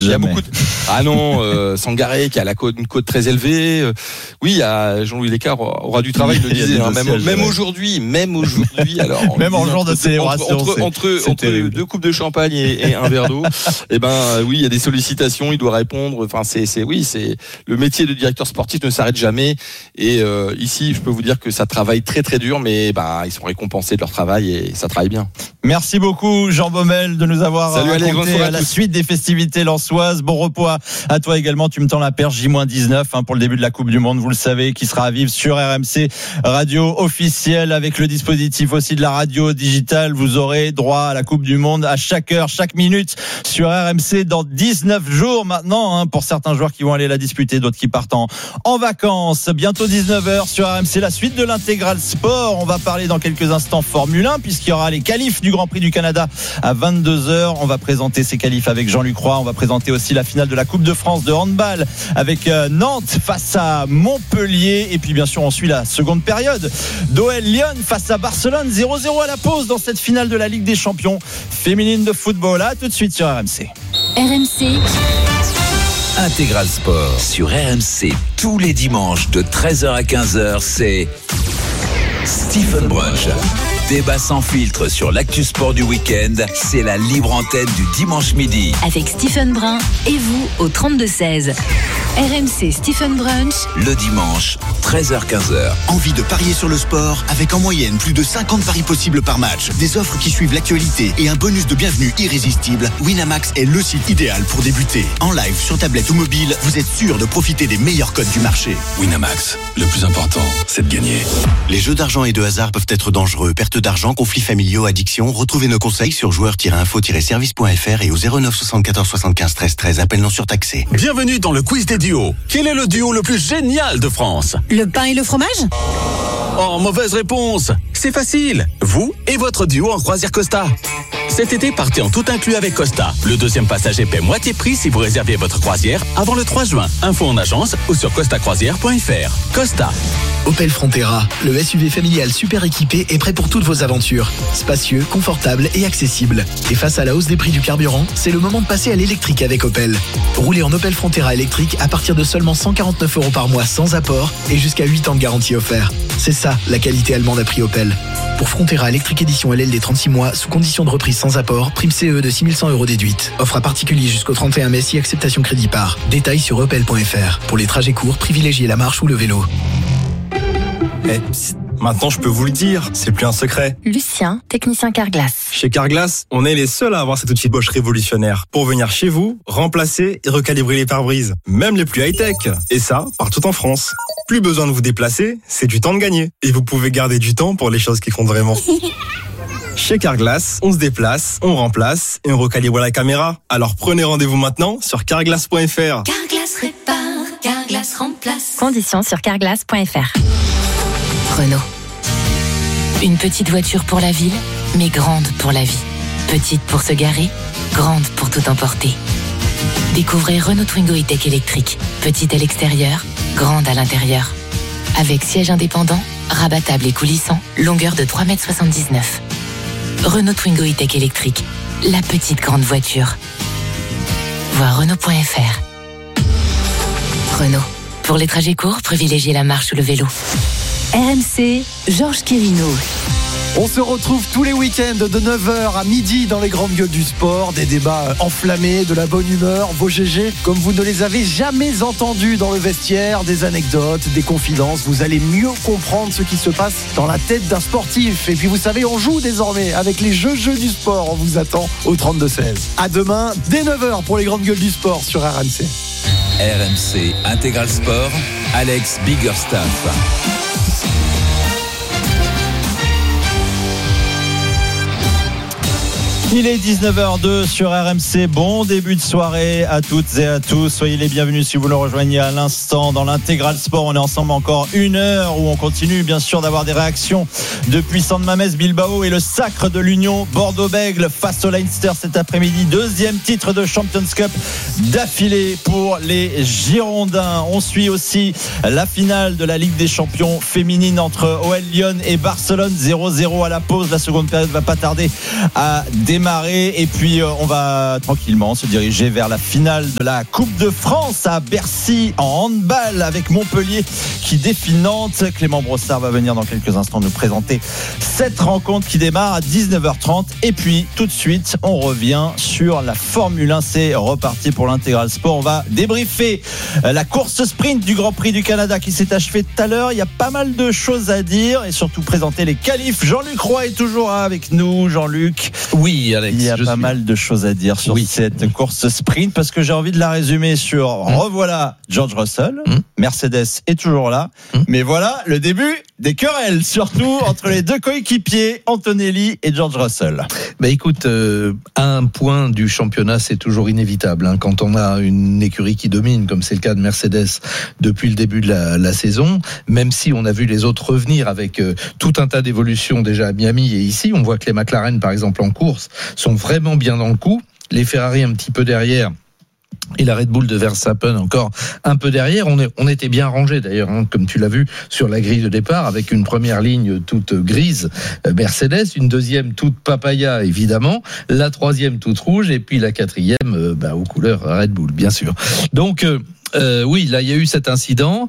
Il y a beaucoup de... Ah non, Sangaré qui a une côte très élevée. Oui, il y a Jean-Louis Lécart aura du travail, il le disait. Même aujourd'hui. Alors, même en jour de célébration. Entre deux coupes de champagne et un verre d'eau, oui, il y a des sollicitations, il doit répondre. Enfin, c'est le métier de directeur sportif ne s'arrête jamais. Et ici, je peux vous dire que ça travaille très très dur, mais ils sont récompensés de leur travail et ça travaille bien. Merci beaucoup Jean Baumel de nous avoir raconté la suite des festivités lensoises. Bon repos à toi également. Tu me tends la perche J-19 pour le début de la Coupe du Monde, vous le savez, qui sera à vivre sur RMC Radio officielle avec le dispositif aussi de la radio digitale. Vous aurez droit à la Coupe du Monde à chaque heure, chaque minute sur RMC dans 19 jours maintenant pour certains joueurs qui vont aller la disputer, d'autres qui partent en vacances. Bientôt 19h sur RMC, la suite de l'intégral sport. On va parler dans quelques instants Formule 1 puisqu'il y aura les qualifs du Grand Prix du Canada à 22h. On va présenter ces qualifs avec Jean-Luc Roy. On va présenter aussi la finale de la Coupe de France de handball avec Nantes face à Montpellier. Et puis bien sûr, on suit la seconde période d'OL Lyon face à Barcelone. 0-0 à la pause dans cette finale de la Ligue des Champions féminine de football. À tout de suite sur RMC. RMC Intégral Sport sur RMC tous les dimanches de 13h à 15h. C'est Stephen Brunch. Débat sans filtre sur l'actu sport du week-end, c'est la libre antenne du dimanche midi. Avec Stephen Brun et vous au 32-16. RMC Stephen Brunch. Le dimanche, 13h-15h. Envie de parier sur le sport avec en moyenne plus de 50 paris possibles par match, des offres qui suivent l'actualité et un bonus de bienvenue irrésistible. Winamax est le site idéal pour débuter. En live, sur tablette ou mobile, vous êtes sûr de profiter des meilleurs codes du marché. Winamax, le plus important, c'est de gagner. Les jeux d'argent et de hasard peuvent être dangereux. Perte d'argent, conflits familiaux, addiction. Retrouvez nos conseils sur joueurs-info-service.fr et au 09 74 75 13 13. Appel non surtaxé. Bienvenue dans le quiz des duos. Quel est le duo le plus génial de France? Le pain et le fromage? Oh, mauvaise réponse. C'est facile. Vous et votre duo en croisière Costa. Cet été, partez en tout inclus avec Costa. Le deuxième passager paie moitié prix si vous réservez votre croisière avant le 3 juin. Info en agence ou sur costacroisière.fr. Costa. Opel Frontera, le SUV familial super équipé et prêt pour toutes vos aventures. Spacieux, confortable et accessible. Et face à la hausse des prix du carburant, c'est le moment de passer à l'électrique avec Opel. Roulez en Opel Frontera électrique à partir de seulement 149 € par mois sans apport et jusqu'à 8 ans de garantie offert. C'est ça, la qualité allemande à prix Opel. Pour Frontera électrique édition LL des 36 mois, sous condition de reprise sans apport, prime CE de 6100 € déduite. Offre à particulier jusqu'au 31 mai si acceptation crédit par. Détails sur opel.fr. Pour les trajets courts, privilégiez la marche ou le vélo. Maintenant je peux vous le dire, c'est plus un secret. Lucien, technicien Carglass. Chez Carglass, on est les seuls à avoir cet outil Bosch révolutionnaire pour venir chez vous, remplacer et recalibrer les pare-brises, même les plus high-tech. Et ça, partout en France. Plus besoin de vous déplacer, c'est du temps de gagner. Et vous pouvez garder du temps pour les choses qui comptent vraiment. Chez Carglass, on se déplace, on remplace et on recalibre la caméra. Alors prenez rendez-vous maintenant sur carglass.fr. Carglass répare, Carglass remplace. Conditions sur carglass.fr. Renault. Une petite voiture pour la ville, mais grande pour la vie. Petite pour se garer, grande pour tout emporter. Découvrez Renault Twingo E-Tech électrique. Petite à l'extérieur, grande à l'intérieur. Avec siège indépendant, rabattable et coulissant, longueur de 3,79 m. Renault Twingo E-Tech électrique. La petite grande voiture. Voir Renault.fr. Renault. Pour les trajets courts, privilégiez la marche ou le vélo. RMC, Georges Quirino. On se retrouve tous les week-ends de 9h à midi dans les grandes gueules du sport. Des débats enflammés, de la bonne humeur, vos GG comme vous ne les avez jamais entendus dans le vestiaire. Des anecdotes, des confidences. Vous allez mieux comprendre ce qui se passe dans la tête d'un sportif. Et puis vous savez, on joue désormais avec les jeux du sport. On vous attend au 32-16. À demain, dès 9h pour les grandes gueules du sport sur RMC. RMC Intégral Sport, Alex Biggerstaff. Il est 19h02 sur RMC. Bon début de soirée à toutes et à tous. Soyez les bienvenus si vous nous rejoignez à l'instant dans l'Intégral Sport. On est ensemble encore une heure où on continue bien sûr d'avoir des réactions depuis San Mamés Bilbao et le sacre de l'Union Bordeaux-Bègles face au Leinster cet après-midi. Deuxième titre de Champions Cup d'affilée pour les Girondins. On suit aussi la finale de la Ligue des Champions féminine entre OL Lyon et Barcelone. 0-0 à la pause. La seconde période va pas tarder à démarrer. démarrer et puis on va tranquillement se diriger vers la finale de la Coupe de France à Bercy en handball avec Montpellier qui défie Nantes. Clément Brossard va venir dans quelques instants nous présenter cette rencontre qui démarre à 19h30 et puis tout de suite on revient sur la Formule 1. C'est reparti pour l'Intégral Sport. On va débriefer la course sprint du Grand Prix du Canada qui s'est achevée tout à l'heure. Il y a pas mal de choses à dire et surtout présenter les qualifs. Jean-Luc Roy est toujours là avec nous. Jean-Luc. Oui, Alex. Il y a pas mal de choses à dire sur cette course sprint parce que j'ai envie de la résumer sur revoilà George Russell. Mercedes est toujours là. Mais voilà le début des querelles, surtout entre les deux coéquipiers, Antonelli et George Russell. Bah écoute, un point du championnat, c'est toujours inévitable. Hein, quand on a une écurie qui domine, comme c'est le cas de Mercedes depuis le début de la saison, même si on a vu les autres revenir avec tout un tas d'évolutions déjà à Miami et ici, on voit que les McLaren, par exemple, en course, sont vraiment bien dans le coup. Les Ferrari un petit peu derrière. Et la Red Bull de Verstappen encore un peu derrière. On était bien rangés d'ailleurs, hein, comme tu l'as vu sur la grille de départ, avec une première ligne toute grise Mercedes, une deuxième toute papaya évidemment, la troisième toute rouge et puis la quatrième aux couleurs Red Bull bien sûr. Donc oui, là il y a eu cet incident.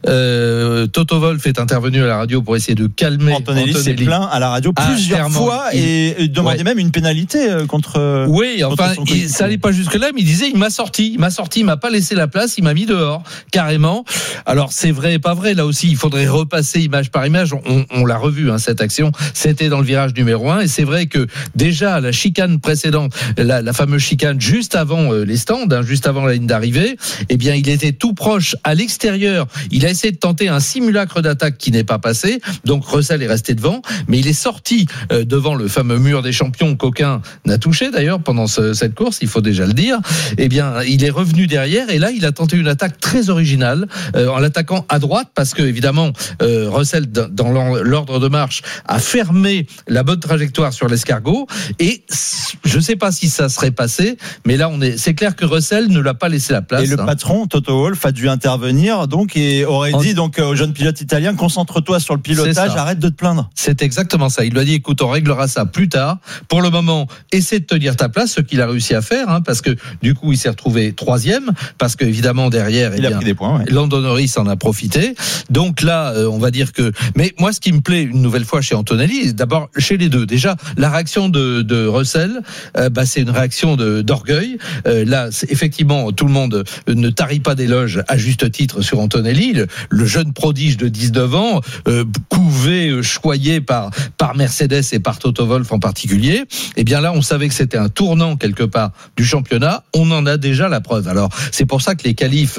Toto Wolff est intervenu à la radio pour essayer de calmer Antonelli. S'est plaint à la radio plusieurs fois et demandait même une pénalité contre. Oui, enfin ça allait pas jusque là, mais il disait il m'a sorti, il m'a pas laissé la place, il m'a mis dehors carrément. Alors c'est vrai et pas vrai, là aussi il faudrait repasser image par image. On l'a revu cette action, c'était dans le virage numéro 1 et c'est vrai que déjà la chicane précédente, la fameuse chicane juste avant les stands, juste avant la ligne d'arrivée, eh bien il était tout proche à l'extérieur. Il a essayé de tenter un simulacre d'attaque qui n'est pas passé. Donc Russell est resté devant, mais il est sorti devant le fameux mur des champions qu'aucun n'a touché d'ailleurs pendant cette course, il faut déjà le dire. Eh bien, il est revenu derrière et là, il a tenté une attaque très originale en l'attaquant à droite parce que évidemment Russell dans l'ordre de marche a fermé la bonne trajectoire sur l'escargot et je ne sais pas si ça serait passé, mais là c'est clair que Russell ne l'a pas laissé la place. Et le patron Toto Wolff a dû intervenir donc et aurait dit donc au jeune pilote italien concentre-toi sur le pilotage, arrête de te plaindre. C'est exactement ça. Il lui a dit écoute, on réglera ça plus tard. Pour le moment, essaie de tenir ta place, ce qu'il a réussi à faire, parce que du coup il s'est retrouvé troisième, parce que évidemment derrière il a pris des points. Lando Norris en a profité. Donc là, on va dire que. Mais moi, ce qui me plaît une nouvelle fois chez Antonelli, d'abord chez les deux. Déjà, la réaction de Russell, c'est une réaction d'orgueil. Là, effectivement, tout le monde ne tarit pas d'éloges à juste titre sur Antonelli, le jeune prodige de 19 ans, couvé, choyé par Mercedes et par Toto Wolff en particulier. Et bien là, on savait que c'était un tournant quelque part du championnat. On en a déjà la preuve. Alors, c'est pour ça que les qualifs,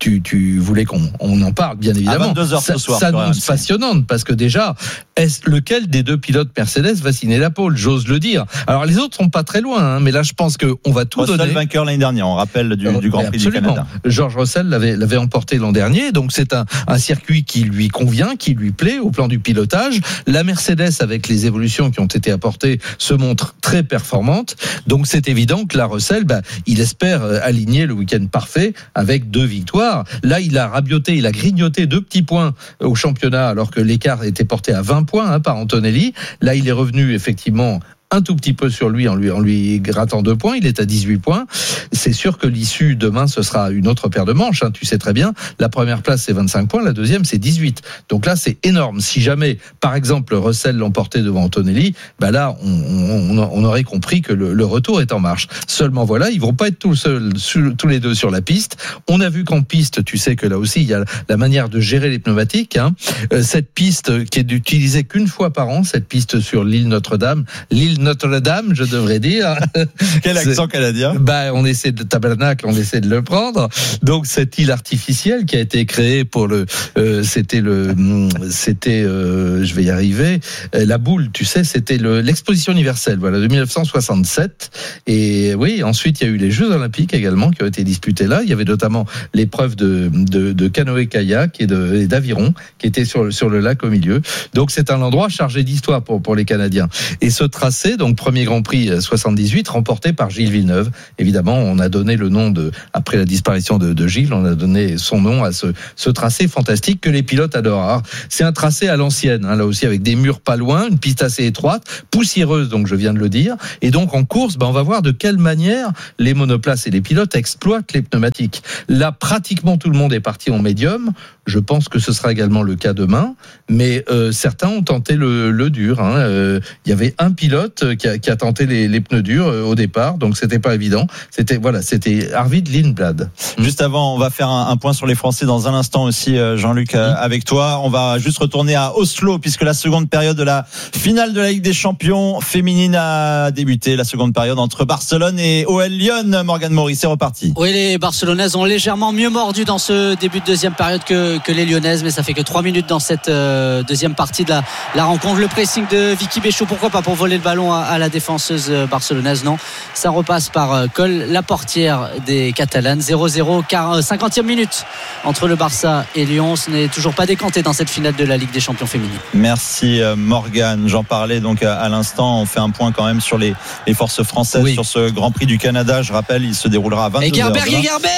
tu voulais qu'on en parle, bien évidemment. À 22h ce soir. Ça annonce passionnante parce que déjà, lequel des deux pilotes Mercedes va signer la pole? J'ose le dire. Alors, les autres sont pas très loin, mais là, je pense qu'on va tout donner. Russell vainqueur l'année dernière, on rappelle du Grand Prix du Canada. George Russell l'avait emporté l'an dernier, donc c'est un circuit qui lui convient, qui lui plaît au plan du pilotage. La Mercedes, avec les évolutions qui ont été apportées, se montre très performante. Donc c'est évident que la Russell, il espère aligner le week-end parfait avec 2 victoires. Là, il a rabioté, il a grignoté 2 petits points au championnat, alors que l'écart était porté à 20 points par Antonelli. Là, il est revenu effectivement un tout petit peu sur lui en lui grattant 2 points, il est à 18 points. C'est sûr que l'issue demain ce sera une autre paire de manches, tu sais très bien. La première place c'est 25 points, la deuxième c'est 18. Donc là c'est énorme. Si jamais par exemple Russell l'emportait devant Antonelli, là on aurait compris que le retour est en marche. Seulement voilà, ils vont pas être tous les deux sur la piste. On a vu qu'en piste, tu sais que là aussi il y a la manière de gérer les pneumatiques. Cette piste qui est utilisée qu'une fois par an, cette piste sur l'île Notre-Dame, je devrais dire. Quel accent canadien? On essaie de tabernacle, on essaie de le prendre. Donc cette île artificielle qui a été créée pour c'était je vais y arriver, la boule, tu sais, c'était l'exposition universelle, de 1967. Et oui, ensuite il y a eu les Jeux Olympiques également qui ont été disputés là. Il y avait notamment l'épreuve de canoë-kayak et d'aviron qui était sur le lac au milieu. Donc c'est un endroit chargé d'histoire pour les Canadiens. Et ce tracé tracé, donc premier Grand Prix 78, remporté par Gilles Villeneuve. Évidemment, on a donné le nom après la disparition de Gilles, on a donné son nom à ce tracé fantastique que les pilotes adorent. Alors, c'est un tracé à l'ancienne, là aussi avec des murs pas loin, une piste assez étroite, poussiéreuse, donc je viens de le dire. Et donc en course, on va voir de quelle manière les monoplaces et les pilotes exploitent les pneumatiques. Là, pratiquement tout le monde est parti en médium. Je pense que ce sera également le cas demain, mais certains ont tenté le dur. Il y avait un pilote qui a tenté les pneus durs au départ, donc c'était pas évident. C'était Arvid Lindblad. Juste avant, on va faire un point sur les Français dans un instant aussi, Jean-Luc, avec toi. On va juste retourner à Oslo, puisque la seconde période de la finale de la Ligue des Champions féminine a débuté. La seconde période entre Barcelone et OL Lyon. Morgane Maury, c'est reparti. Oui, les Barcelonaises ont légèrement mieux mordu dans ce début de deuxième période que les Lyonnaises, mais ça fait que 3 minutes dans cette deuxième partie de la rencontre. Le pressing de Vicky Béchot, pourquoi pas pour voler le ballon à la défenseuse barcelonaise, non, ça repasse par Coll, la portière des Catalanes. 0-0, 50e minute entre le Barça et Lyon. Ce n'est toujours pas décanté dans cette finale de la Ligue des Champions féminine. Merci Morgane, j'en parlais donc à l'instant. On fait un point quand même sur les forces françaises sur ce Grand Prix du Canada. Je rappelle, il se déroulera à 22h. Et Gerberg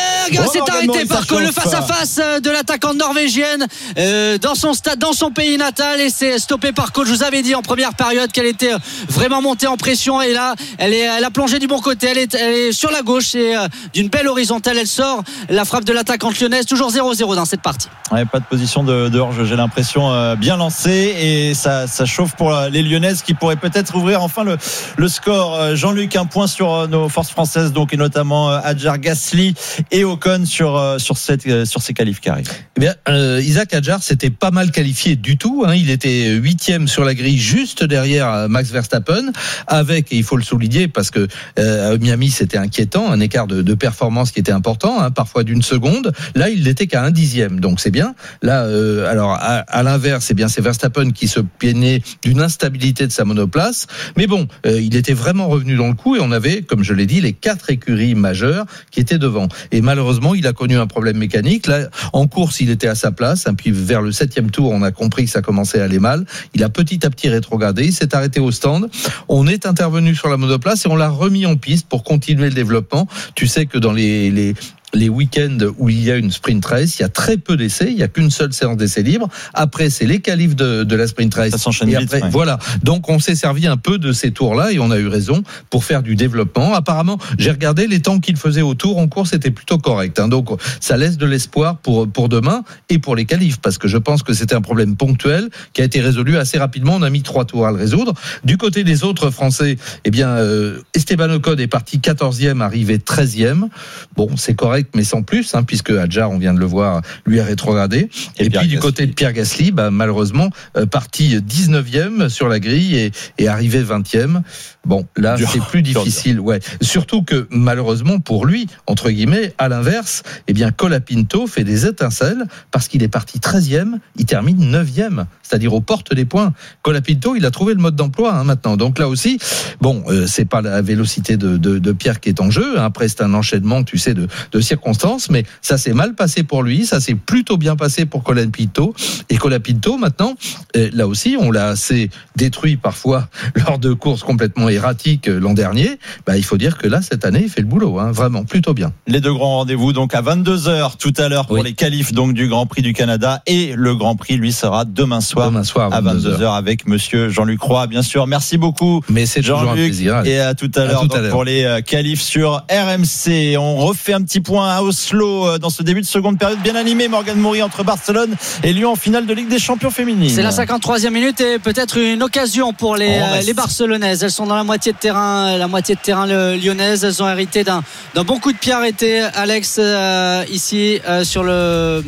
s'est arrêté par Coll, le face-à-face de l'attaquante norvégienne dans son stade, dans son pays natal, et c'est stoppé par Coll. Je vous avais dit en première période qu'elle était vraiment montée en pression, et là elle a plongé du bon côté, elle est sur la gauche, et d'une belle horizontale elle sort la frappe de l'attaquante lyonnaise. Toujours 0-0 dans cette partie. Ouais, pas de position de hors-jeu, j'ai l'impression, bien lancée, et ça chauffe pour les Lyonnaises qui pourraient peut-être ouvrir enfin le score. Jean-Luc, un point sur nos forces françaises, donc, et notamment Adjar Gasly et Ocon sur ces qualifs qui arrivent. Eh bien, Isaac Adjar s'était pas mal qualifié du tout, il était 8e sur la grille, juste derrière Max Verstappen, avec, et il faut le souligner parce que à Miami c'était inquiétant, un écart de performance qui était important, parfois d'une seconde. Là il n'était qu'à 1/10, donc c'est bien. Là alors à l'inverse, c'est Verstappen qui se plaignait d'une instabilité de sa monoplace, mais bon, il était vraiment revenu dans le coup, et on avait, comme je l'ai dit, les 4 écuries majeures qui étaient devant, et malheureusement il a connu un problème mécanique. Là en course il était à sa place, puis vers le 7e tour on a compris que ça commençait à aller mal. Il a petit à petit rétrogradé, il s'est arrêté au stand, on est intervenu sur la monoplace et on l'a remis en piste pour continuer le développement. Tu sais que dans les week-ends où il y a une sprint race, il y a très peu d'essais, il n'y a qu'une seule séance d'essais libres. Après, c'est les qualifs de la sprint race. Ça s'enchaîne et vite, après, voilà. Donc, on s'est servi un peu de ces tours-là, et on a eu raison pour faire du développement. Apparemment, j'ai regardé les temps qu'il faisait au tour en course, c'était plutôt correct. Donc, ça laisse de l'espoir pour demain et pour les qualifs, parce que je pense que c'était un problème ponctuel qui a été résolu assez rapidement. On a mis 3 tours à le résoudre. Du côté des autres Français, Esteban Ocon est parti 14e, arrivé 13e. Bon, c'est correct, mais sans plus, puisque Adjar, on vient de le voir, lui a rétrogradé. Et puis du côté de Pierre Gasly, malheureusement, parti 19e sur la grille et arrivé 20e. Bon, là, c'est plus difficile. Ouais. Surtout que, malheureusement pour lui, entre guillemets, à l'inverse, Colapinto fait des étincelles parce qu'il est parti 13e, il termine 9e, c'est-à-dire aux portes des points. Colapinto, il a trouvé le mode d'emploi maintenant. Donc là aussi, c'est pas la vélocité de Pierre qui est en jeu. Après, c'est un enchaînement, tu sais, de circonstances, mais ça s'est mal passé pour lui, ça s'est plutôt bien passé pour Colapinto. Et Colapinto, maintenant, là aussi, on l'a assez détruit parfois lors de courses complètement erratique l'an dernier. Il faut dire que là, cette année, il fait le boulot, vraiment plutôt bien. Les deux grands rendez-vous donc à 22h tout à l'heure pour les qualifs donc du Grand Prix du Canada, et le Grand Prix lui sera demain soir à 22h avec monsieur Jean-Luc Roy, bien sûr. Merci beaucoup. Mais c'est toujours un plaisir. Et à tout à l'heure pour les qualifs sur RMC. On refait un petit point à Oslo dans ce début de seconde période bien animé, Morgane Maury, entre Barcelone et Lyon en finale de Ligue des Champions féminine. C'est la 53e minute et peut-être une occasion pour les Barcelonaises. Elles sont dans la moitié de terrain lyonnaise. Elles ont hérité d'un bon coup de pied arrêté, Alex, ici sur de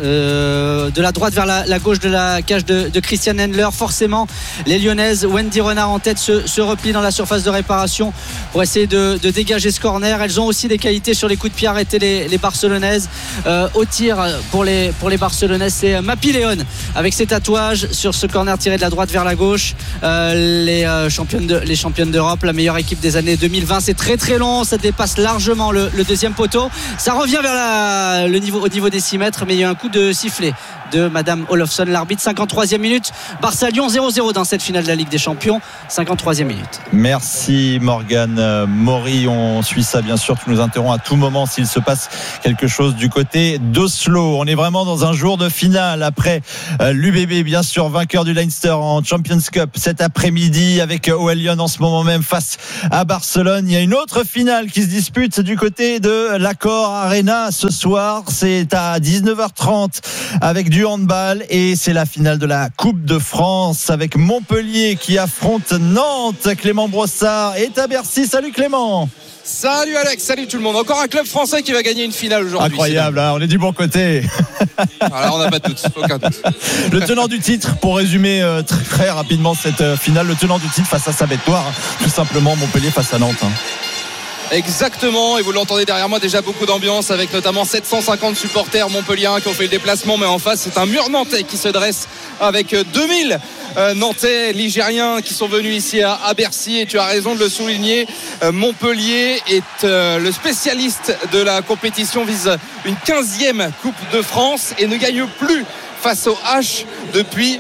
la droite vers la gauche de la cage de Christian Hendler. Forcément, les Lyonnaises, Wendy Renard en tête, se replient dans la surface de réparation pour essayer de dégager ce corner. Elles ont aussi des qualités sur les coups de pied arrêtés, les Barcelonaises. Au tir pour les Barcelonaises, c'est Mapi Léon avec ses tatouages sur ce corner tiré de la droite vers la gauche. Les championnes d'Europe, la meilleure équipe des années 2020. C'est très très long, ça dépasse largement le deuxième poteau. Ça revient vers au niveau des 6 mètres, mais il y a un coup de sifflet de Madame Olofsson, l'arbitre. 53e minute, Barça-Lyon 0-0 dans cette finale de la Ligue des Champions. 53e minute. Merci Morgane Maury, on suit ça bien sûr, tu nous interromps à tout moment s'il se passe quelque chose du côté d'Oslo. On est vraiment dans un jour de finale après l'UBB, bien sûr vainqueur du Leinster en Champions Cup cet après-midi avec OL Lyon en ce moment même face à Barcelone. Il y a une autre finale qui se dispute du côté de l'Accor Arena ce soir, c'est à 19h30 avec du handball et c'est la finale de la Coupe de France avec Montpellier qui affronte Nantes. Clément Brossard est à Bercy. Salut Clément. Salut Alex, salut tout le monde. Encore un club français qui va gagner une finale aujourd'hui. Incroyable, hein, on est du bon côté. Alors on n'a pas de doute, aucun doute. Le tenant du titre, pour résumer très rapidement cette finale, le tenant du titre face à sa victoire, tout simplement Montpellier face à Nantes. Exactement, et vous l'entendez derrière moi, déjà beaucoup d'ambiance avec notamment 750 supporters montpelliérains qui ont fait le déplacement, mais en face c'est un mur nantais qui se dresse avec 2000 Nantais, Ligériens qui sont venus ici à Bercy, et tu as raison de le souligner, Montpellier est le spécialiste de la compétition, vise une 15e Coupe de France et ne gagne plus face au H depuis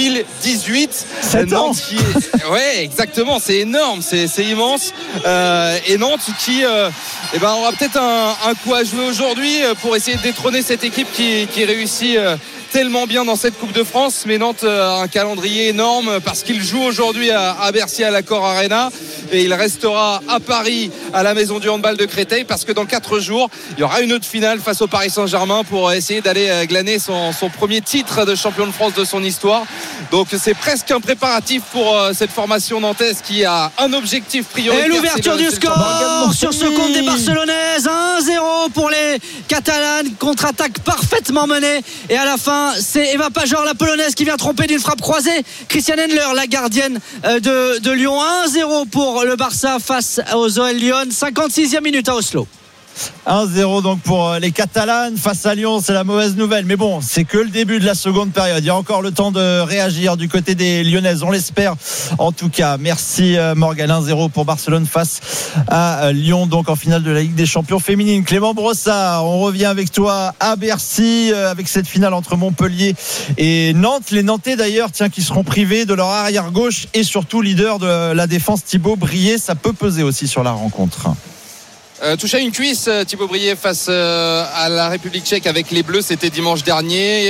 2018. 7 ans. Ouais, exactement, c'est énorme, c'est immense. Et Nantes qui aura peut-être un coup à jouer aujourd'hui pour essayer de détrôner cette équipe qui réussit tellement bien dans cette Coupe de France. Mais Nantes a un calendrier énorme parce qu'il joue aujourd'hui à Bercy à l'Accor Arena et il restera à Paris à la Maison du Handball de Créteil parce que dans 4 jours il y aura une autre finale face au Paris Saint-Germain pour essayer d'aller glaner son premier titre de champion de France de son histoire. Donc c'est presque un préparatif pour cette formation nantaise qui a un objectif prioritaire. Et l'ouverture du score sur ce compte des Barcelonaises, 1-0 pour les Catalanes, contre-attaque parfaitement menée, et à la fin c'est Eva Pajor, la polonaise, qui vient tromper d'une frappe croisée Christiane Endler, la gardienne de Lyon. 1-0 pour le Barça face aux OL Lyon. 56e minute à Oslo. 1-0 donc pour les Catalanes face à Lyon, c'est la mauvaise nouvelle, mais bon, c'est que le début de la seconde période, il y a encore le temps de réagir du côté des Lyonnaises, on l'espère en tout cas. Merci Morgane. 1-0 pour Barcelone face à Lyon, donc en finale de la Ligue des Champions féminine. Clément Brossard, on revient avec toi à Bercy avec cette finale entre Montpellier et Nantes. Les Nantais d'ailleurs, qui seront privés de leur arrière gauche et surtout leader de la défense Thibaut Brié, ça peut peser aussi sur la rencontre. Touché à une cuisse, Thibaut Brié face à la République tchèque avec les Bleus, c'était dimanche dernier.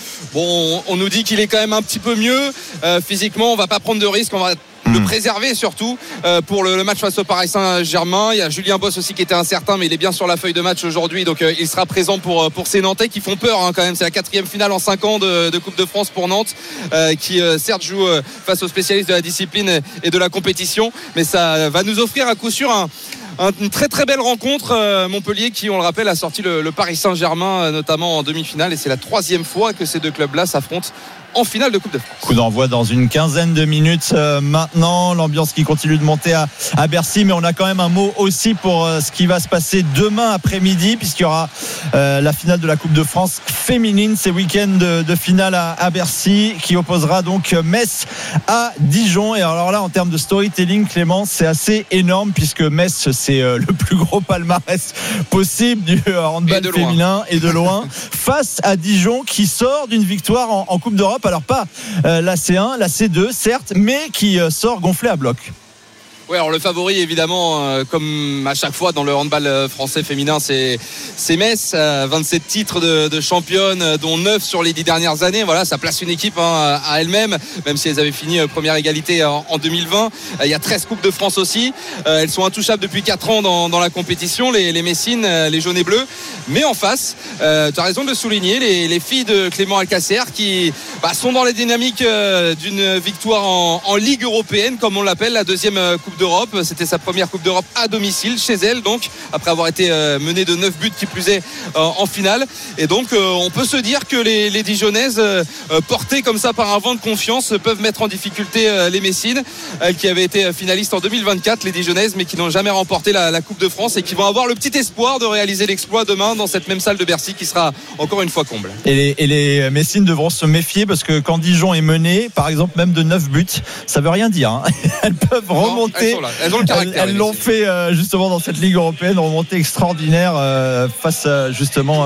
On nous dit qu'il est quand même un petit peu mieux physiquement, on va pas prendre de risques, on va le préserver surtout pour le match face au Paris Saint-Germain. Il y a Julien Boss aussi qui était incertain, mais il est bien sur la feuille de match aujourd'hui, donc il sera présent pour ces Nantais qui font peur quand même. C'est la 4e finale en 5 ans de Coupe de France pour Nantes, qui certes joue face aux spécialistes de la discipline et de la compétition, mais ça va nous offrir à coup sûr une très très belle rencontre. Montpellier qui, on le rappelle, a sorti le Paris Saint-Germain notamment en demi-finale, et c'est la 3e fois que ces deux clubs-là s'affrontent en finale de Coupe de France. Coup d'envoi dans une quinzaine de minutes maintenant. L'ambiance qui continue de monter à Bercy, mais on a quand même un mot aussi pour ce qui va se passer demain après-midi, puisqu'il y aura la finale de la Coupe de France féminine. C'est week-end de finale à Bercy qui opposera donc Metz à Dijon. Et alors là, en termes de storytelling, Clément, c'est assez énorme puisque Metz, c'est le plus gros palmarès possible du handball féminin et de loin, face à Dijon qui sort d'une victoire en Coupe d'Europe. Alors pas la C1, la C2 certes, mais qui sort gonflé à bloc. Ouais, alors le favori évidemment, comme à chaque fois dans le handball français féminin, c'est Metz, 27 titres de championne, dont 9 sur les 10 dernières années. Voilà, ça place une équipe à elle-même, même si elles avaient fini première égalité en 2020. Il y a 13 Coupes de France aussi. Elles sont intouchables depuis 4 ans dans la compétition, les Messines, les jaunes et bleus. Mais en face, tu as raison de le souligner, les filles de Clément Alcacer qui sont dans les dynamiques d'une victoire en Ligue européenne, comme on l'appelle, la 2e Coupe d'Europe. C'était sa première Coupe d'Europe à domicile, chez elle, donc, après avoir été menée de 9 buts qui plus est en finale. Et donc, on peut se dire que les Dijonnaises, portées comme ça par un vent de confiance, peuvent mettre en difficulté les Messines, qui avaient été finalistes en 2024, les Dijonnaises, mais qui n'ont jamais remporté la Coupe de France et qui vont avoir le petit espoir de réaliser l'exploit demain dans cette même salle de Bercy qui sera encore une fois comble. Et les Messines devront se méfier parce que quand Dijon est mené, par exemple, même de 9 buts, ça veut rien dire, hein. Elles peuvent remonter. Non, elles ont le caractère. Elles l'ont fait justement dans cette Ligue européenne, remontée extraordinaire face justement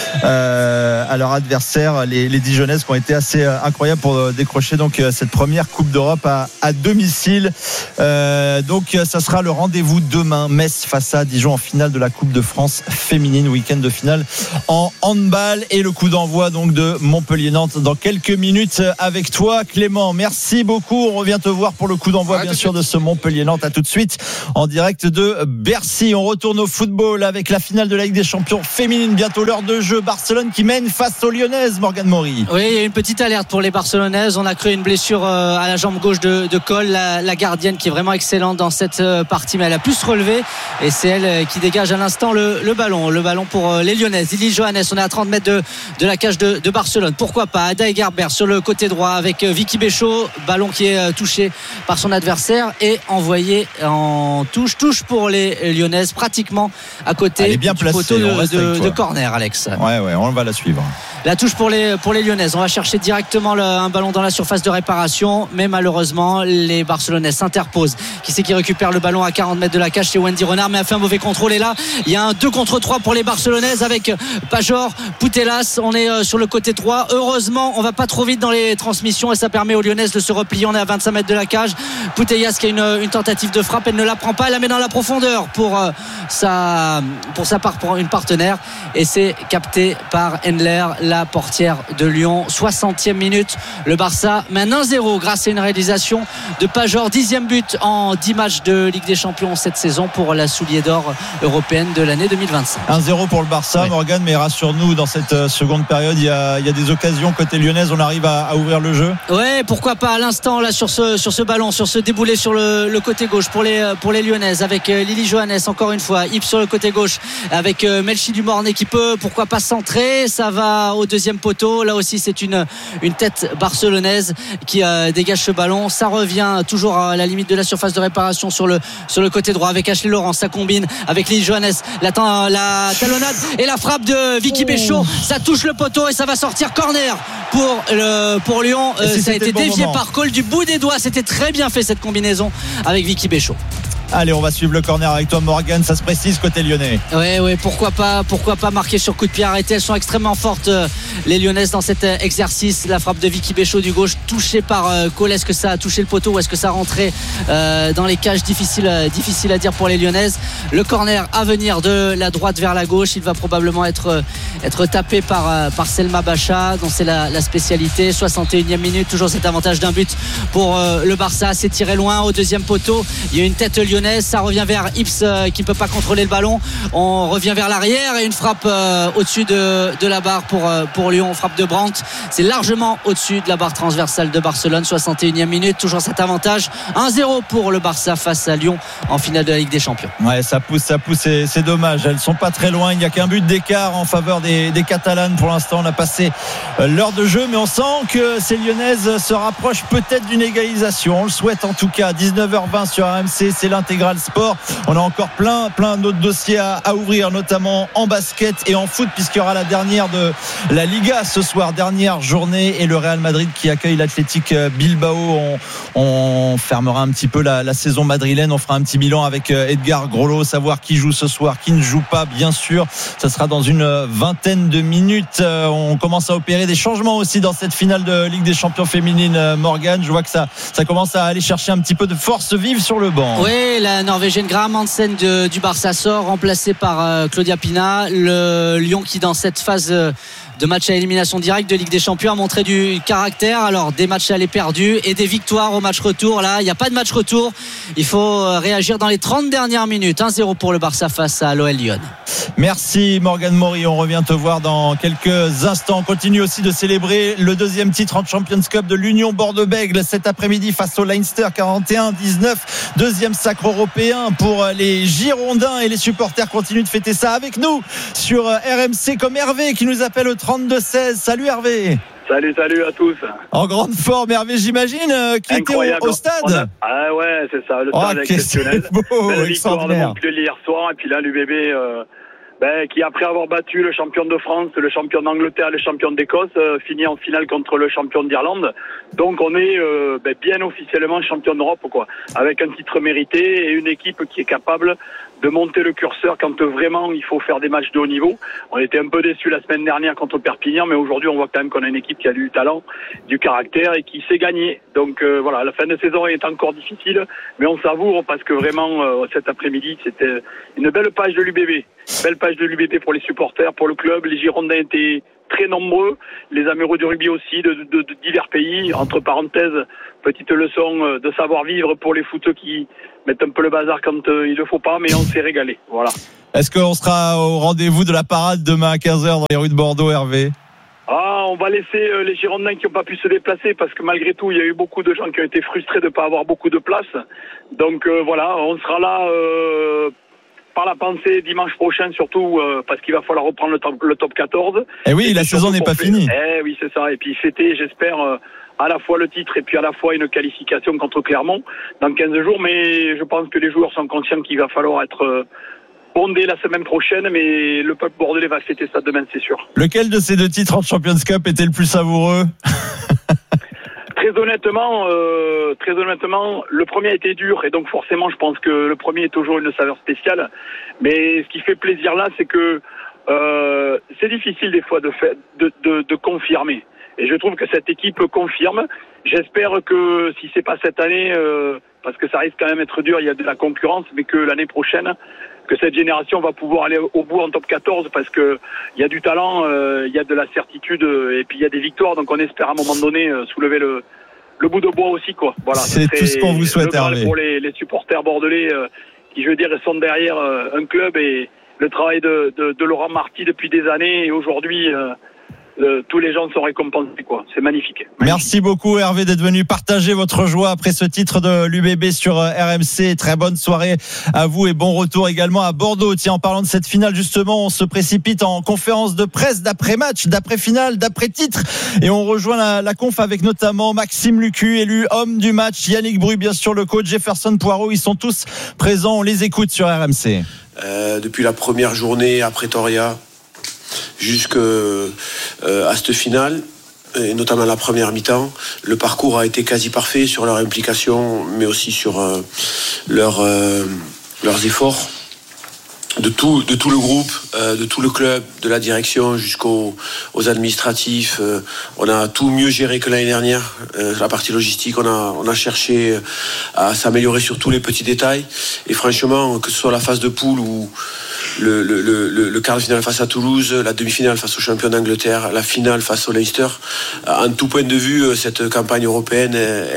à leur adversaire, les Dijonnaises, qui ont été assez incroyables pour décrocher donc cette première Coupe d'Europe à domicile. Donc ça sera le rendez-vous demain, Metz face à Dijon en finale de la Coupe de France féminine, week-end de finale en handball, et le coup d'envoi donc de Montpellier-Nantes dans quelques minutes avec toi, Clément. Merci beaucoup, on revient te voir pour le coup d'envoi bien sûr de ce Montpellier-Nantes. À tout de suite en direct de Bercy. On retourne au football avec la finale de la Ligue des Champions féminine, bientôt l'heure de jeu. Barcelone qui mène face aux Lyonnaises, Morgane Maury. Oui, il y a une petite alerte pour les Barcelonaises. On a cru une blessure à la jambe gauche de Cole, la gardienne, qui est vraiment excellente dans cette partie, mais elle a pu se relever et c'est elle qui dégage à l'instant le ballon pour les Lyonnaises. Lily Johannes, on est à 30 mètres de la cage de Barcelone. Pourquoi pas Ada Egerbert sur le côté droit avec Vicky Béchot, ballon qui est touché par son adversaire et envoyé en touche pour les Lyonnaises, pratiquement à côté du poteau de corner, Alex. Ouais, on va la suivre. La touche pour les Lyonnaises. On va chercher directement un ballon dans la surface de réparation, mais malheureusement les Barcelonaises s'interposent. Qui c'est qui récupère le ballon à 40 mètres de la cage? C'est Wendy Renard, mais a fait un mauvais contrôle. Et là il y a un 2 contre 3 pour les Barcelonaises avec Pajor, Putellas. On est sur le côté 3. Heureusement on va pas trop vite dans les transmissions et ça permet aux Lyonnaises de se replier. On est à 25 mètres de la cage. Putellas qui a une tentative de frappe, elle ne la prend pas, elle la met dans la profondeur pour une partenaire, et c'est capté par Endler, la portière de Lyon. 60e minute, le Barça mène 1-0 grâce à une réalisation de Pajor, 10e but en 10 matchs de Ligue des Champions cette saison pour la soulier d'or européenne de l'année 2025. 1-0 pour le Barça, oui. Morgane, mais rassure-nous, dans cette seconde période il y a des occasions côté lyonnaise, on arrive à ouvrir le jeu. Ouais, pourquoi pas à l'instant là sur ce ballon, sur ce déboulé sur le côté gauche pour les lyonnaises avec Lily Johannes, encore une fois Yves sur le côté gauche avec Melchi Dumornay qui peut pourquoi pas centrer, ça va au deuxième poteau, là aussi c'est une tête barcelonaise qui dégage ce ballon, ça revient toujours à la limite de la surface de réparation sur le côté droit avec Ashley Laurent, ça combine avec Lily Johannes, la talonnade et la frappe de Vicky Béchot, ça touche le poteau et ça va sortir corner pour Lyon. Ça a été dévié par Cole du bout des doigts, c'était très bien fait cette combinaison avec Vicky Béchot. Allez, on va suivre le corner avec toi, Morgane. Ça se précise côté lyonnais. Oui, pourquoi pas marquer sur coup de pied arrêté. Elles sont extrêmement fortes, les lyonnaises, dans cet exercice. La frappe de Vicky Béchot du gauche, touchée par Cole. Est-ce que ça a touché le poteau ou est-ce que ça a rentré dans les cages? Difficile à dire pour les lyonnaises. Le corner à venir de la droite vers la gauche. Il va probablement être tapé par Selma Bacha, dont c'est la spécialité. 61e minute, toujours cet avantage d'un but pour le Barça. C'est tiré loin au deuxième poteau. Il y a une tête lyonnaise. Ça revient vers Ips qui ne peut pas contrôler le ballon. On revient vers l'arrière et une frappe au-dessus de la barre pour Lyon. Frappe de Brandt. C'est largement au-dessus de la barre transversale de Barcelone. 61e minute. Toujours cet avantage. 1-0 pour le Barça face à Lyon en finale de la Ligue des Champions. Ouais, ça pousse. C'est dommage. Elles sont pas très loin. Il n'y a qu'un but d'écart en faveur des Catalanes. Pour l'instant, on a passé l'heure de jeu, mais on sent que ces Lyonnaises se rapprochent peut-être d'une égalisation. On le souhaite en tout cas. 19h20 sur RMC. C'est l'intégral sport. On a encore plein d'autres dossiers à ouvrir, notamment en basket et en foot, puisqu'il y aura la dernière de la Liga ce soir, dernière journée, et le Real Madrid qui accueille l'Athletic Bilbao. On fermera un petit peu la saison madrilène. On fera un petit bilan avec Edgar Grollo, savoir qui joue ce soir, qui ne joue pas, bien sûr. Ça sera dans une vingtaine de minutes. On commence à opérer des changements aussi dans cette finale de Ligue des Champions féminine, Morgane. Je vois que ça commence à aller chercher un petit peu de force vive sur le banc. Oui, la Norvégienne Graham Hansen du Barça sort, remplacée par Claudia Pina. Le Lyon qui, dans cette phase de match à élimination directe de Ligue des Champions, a montré du caractère. Alors des matchs allés perdus et des victoires au match retour. Là il n'y a pas de match retour, il faut réagir dans les 30 dernières minutes. 1-0 pour le Barça face à l'OL Lyon. Merci Morgane Maury, on revient te voir dans quelques instants. On continue aussi de célébrer le deuxième titre en Champions Cup de l'Union Bordeaux-Bègles cet après-midi face au Leinster, 41-19, deuxième sacre titre européen pour les Girondins et les supporters continuent de fêter ça avec nous sur RMC, comme Hervé qui nous appelle au 32-16. Salut Hervé. Salut à tous. En grande forme, Hervé, j'imagine, qui était au stade. Ah ouais, c'est ça, le stade exceptionnel. Belle victoire de Montpellier hier soir, et puis là l'UBB qui, après avoir battu le champion de France, le champion d'Angleterre, le champion d'Écosse, finit en finale contre le champion d'Irlande. Donc on est bien officiellement champion d'Europe, quoi, avec un titre mérité et une équipe qui est capable de monter le curseur quand vraiment il faut faire des matchs de haut niveau. On était un peu déçus la semaine dernière contre Perpignan, mais aujourd'hui on voit quand même qu'on a une équipe qui a du talent, du caractère et qui sait gagner. Donc voilà, la fin de saison est encore difficile, mais on savoure parce que vraiment cet après-midi c'était une belle page de l'UBB. Belle page de l'UBB pour les supporters, pour le club. Les Girondins étaient très nombreux, les amoureux du rugby aussi, de divers pays. Entre parenthèses, petite leçon de savoir-vivre pour les footeux qui mettent un peu le bazar quand il ne faut pas, mais on s'est régalé. Voilà. Est-ce qu'on sera au rendez-vous de la parade demain à 15h dans les rues de Bordeaux, Hervé ? On va laisser les Girondins qui n'ont pas pu se déplacer parce que malgré tout, il y a eu beaucoup de gens qui ont été frustrés de ne pas avoir beaucoup de place. Donc voilà, on sera là par la pensée dimanche prochain, surtout parce qu'il va falloir reprendre le top 14. Et oui, la saison n'est pas finie. Oui, c'est ça. Et puis fêter, j'espère, à la fois le titre et puis à la fois une qualification contre Clermont dans 15 jours. Mais je pense que les joueurs sont conscients qu'il va falloir être bondé la semaine prochaine, mais le peuple bordelais va fêter ça demain, c'est sûr. Lequel de ces deux titres en Champions Cup était le plus savoureux ? Très honnêtement, le premier a été dur et donc forcément, je pense que le premier est toujours une saveur spéciale. Mais ce qui fait plaisir là, c'est que c'est difficile des fois de confirmer. Et je trouve que cette équipe confirme. J'espère que si c'est pas cette année, parce que ça risque quand même d'être dur, il y a de la concurrence, mais que l'année prochaine, que cette génération va pouvoir aller au bout en top 14 parce que il y a du talent, il y a de la certitude et puis il y a des victoires. Donc on espère à un moment donné soulever le bout de bois aussi, quoi. Voilà. C'est tout ce qu'on vous souhaite, Hervé. Pour les supporters bordelais qui, je veux dire, sont derrière un club et le travail de Laurent Marty depuis des années et aujourd'hui tous les gens sont récompensés, quoi. C'est magnifique. Merci beaucoup Hervé d'être venu partager votre joie après ce titre de l'UBB sur RMC. Très bonne soirée à vous et bon retour également à Bordeaux. Tiens, en parlant de cette finale, justement, on se précipite en conférence de presse d'après-match, d'après-finale, d'après-titre et on rejoint la conf avec notamment Maxime Lucu, élu homme du match, Yannick Bru, bien sûr, le coach, Jefferson Poirot, ils sont tous présents, on les écoute sur RMC. Depuis la première journée à Pretoria jusqu'à cette finale, et notamment la première mi-temps, le parcours a été quasi parfait sur leur implication, mais aussi sur leurs efforts de tout le groupe, de tout le club, de la direction jusqu'aux administratifs. On a tout mieux géré que l'année dernière. La partie logistique, on a cherché à s'améliorer sur tous les petits détails. Et franchement, que ce soit la phase de poule ou le quart de finale face à Toulouse, la demi-finale face au champion d'Angleterre, la finale face au Leicester, en tout point de vue, cette campagne européenne,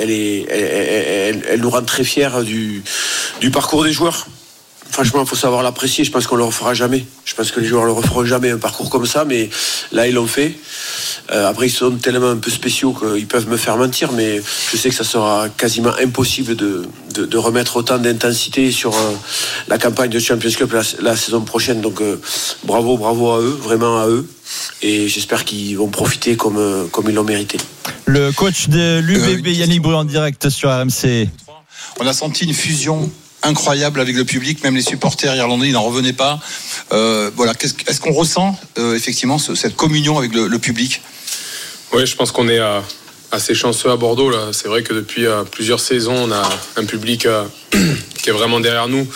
elle nous rend très fiers du parcours des joueurs. Franchement, il faut savoir l'apprécier. Je pense qu'on le refera jamais. Je pense que les joueurs le referont jamais un parcours comme ça, mais là ils l'ont fait. Après, ils sont tellement un peu spéciaux qu'ils peuvent me faire mentir, mais je sais que ça sera quasiment impossible de remettre autant d'intensité sur la campagne de Champions Cup la saison prochaine. Donc bravo à eux, vraiment à eux. Et j'espère qu'ils vont profiter comme ils l'ont mérité. Le coach de l'UBB, Yannick Bru, en direct sur RMC. On a senti une fusion incroyable avec le public, même les supporters irlandais, ils n'en revenaient pas. Voilà, est-ce qu'on ressent effectivement cette communion avec le public ? Oui, je pense qu'on est assez chanceux à Bordeaux là. C'est vrai que depuis plusieurs saisons, on a un public qui est vraiment derrière nous.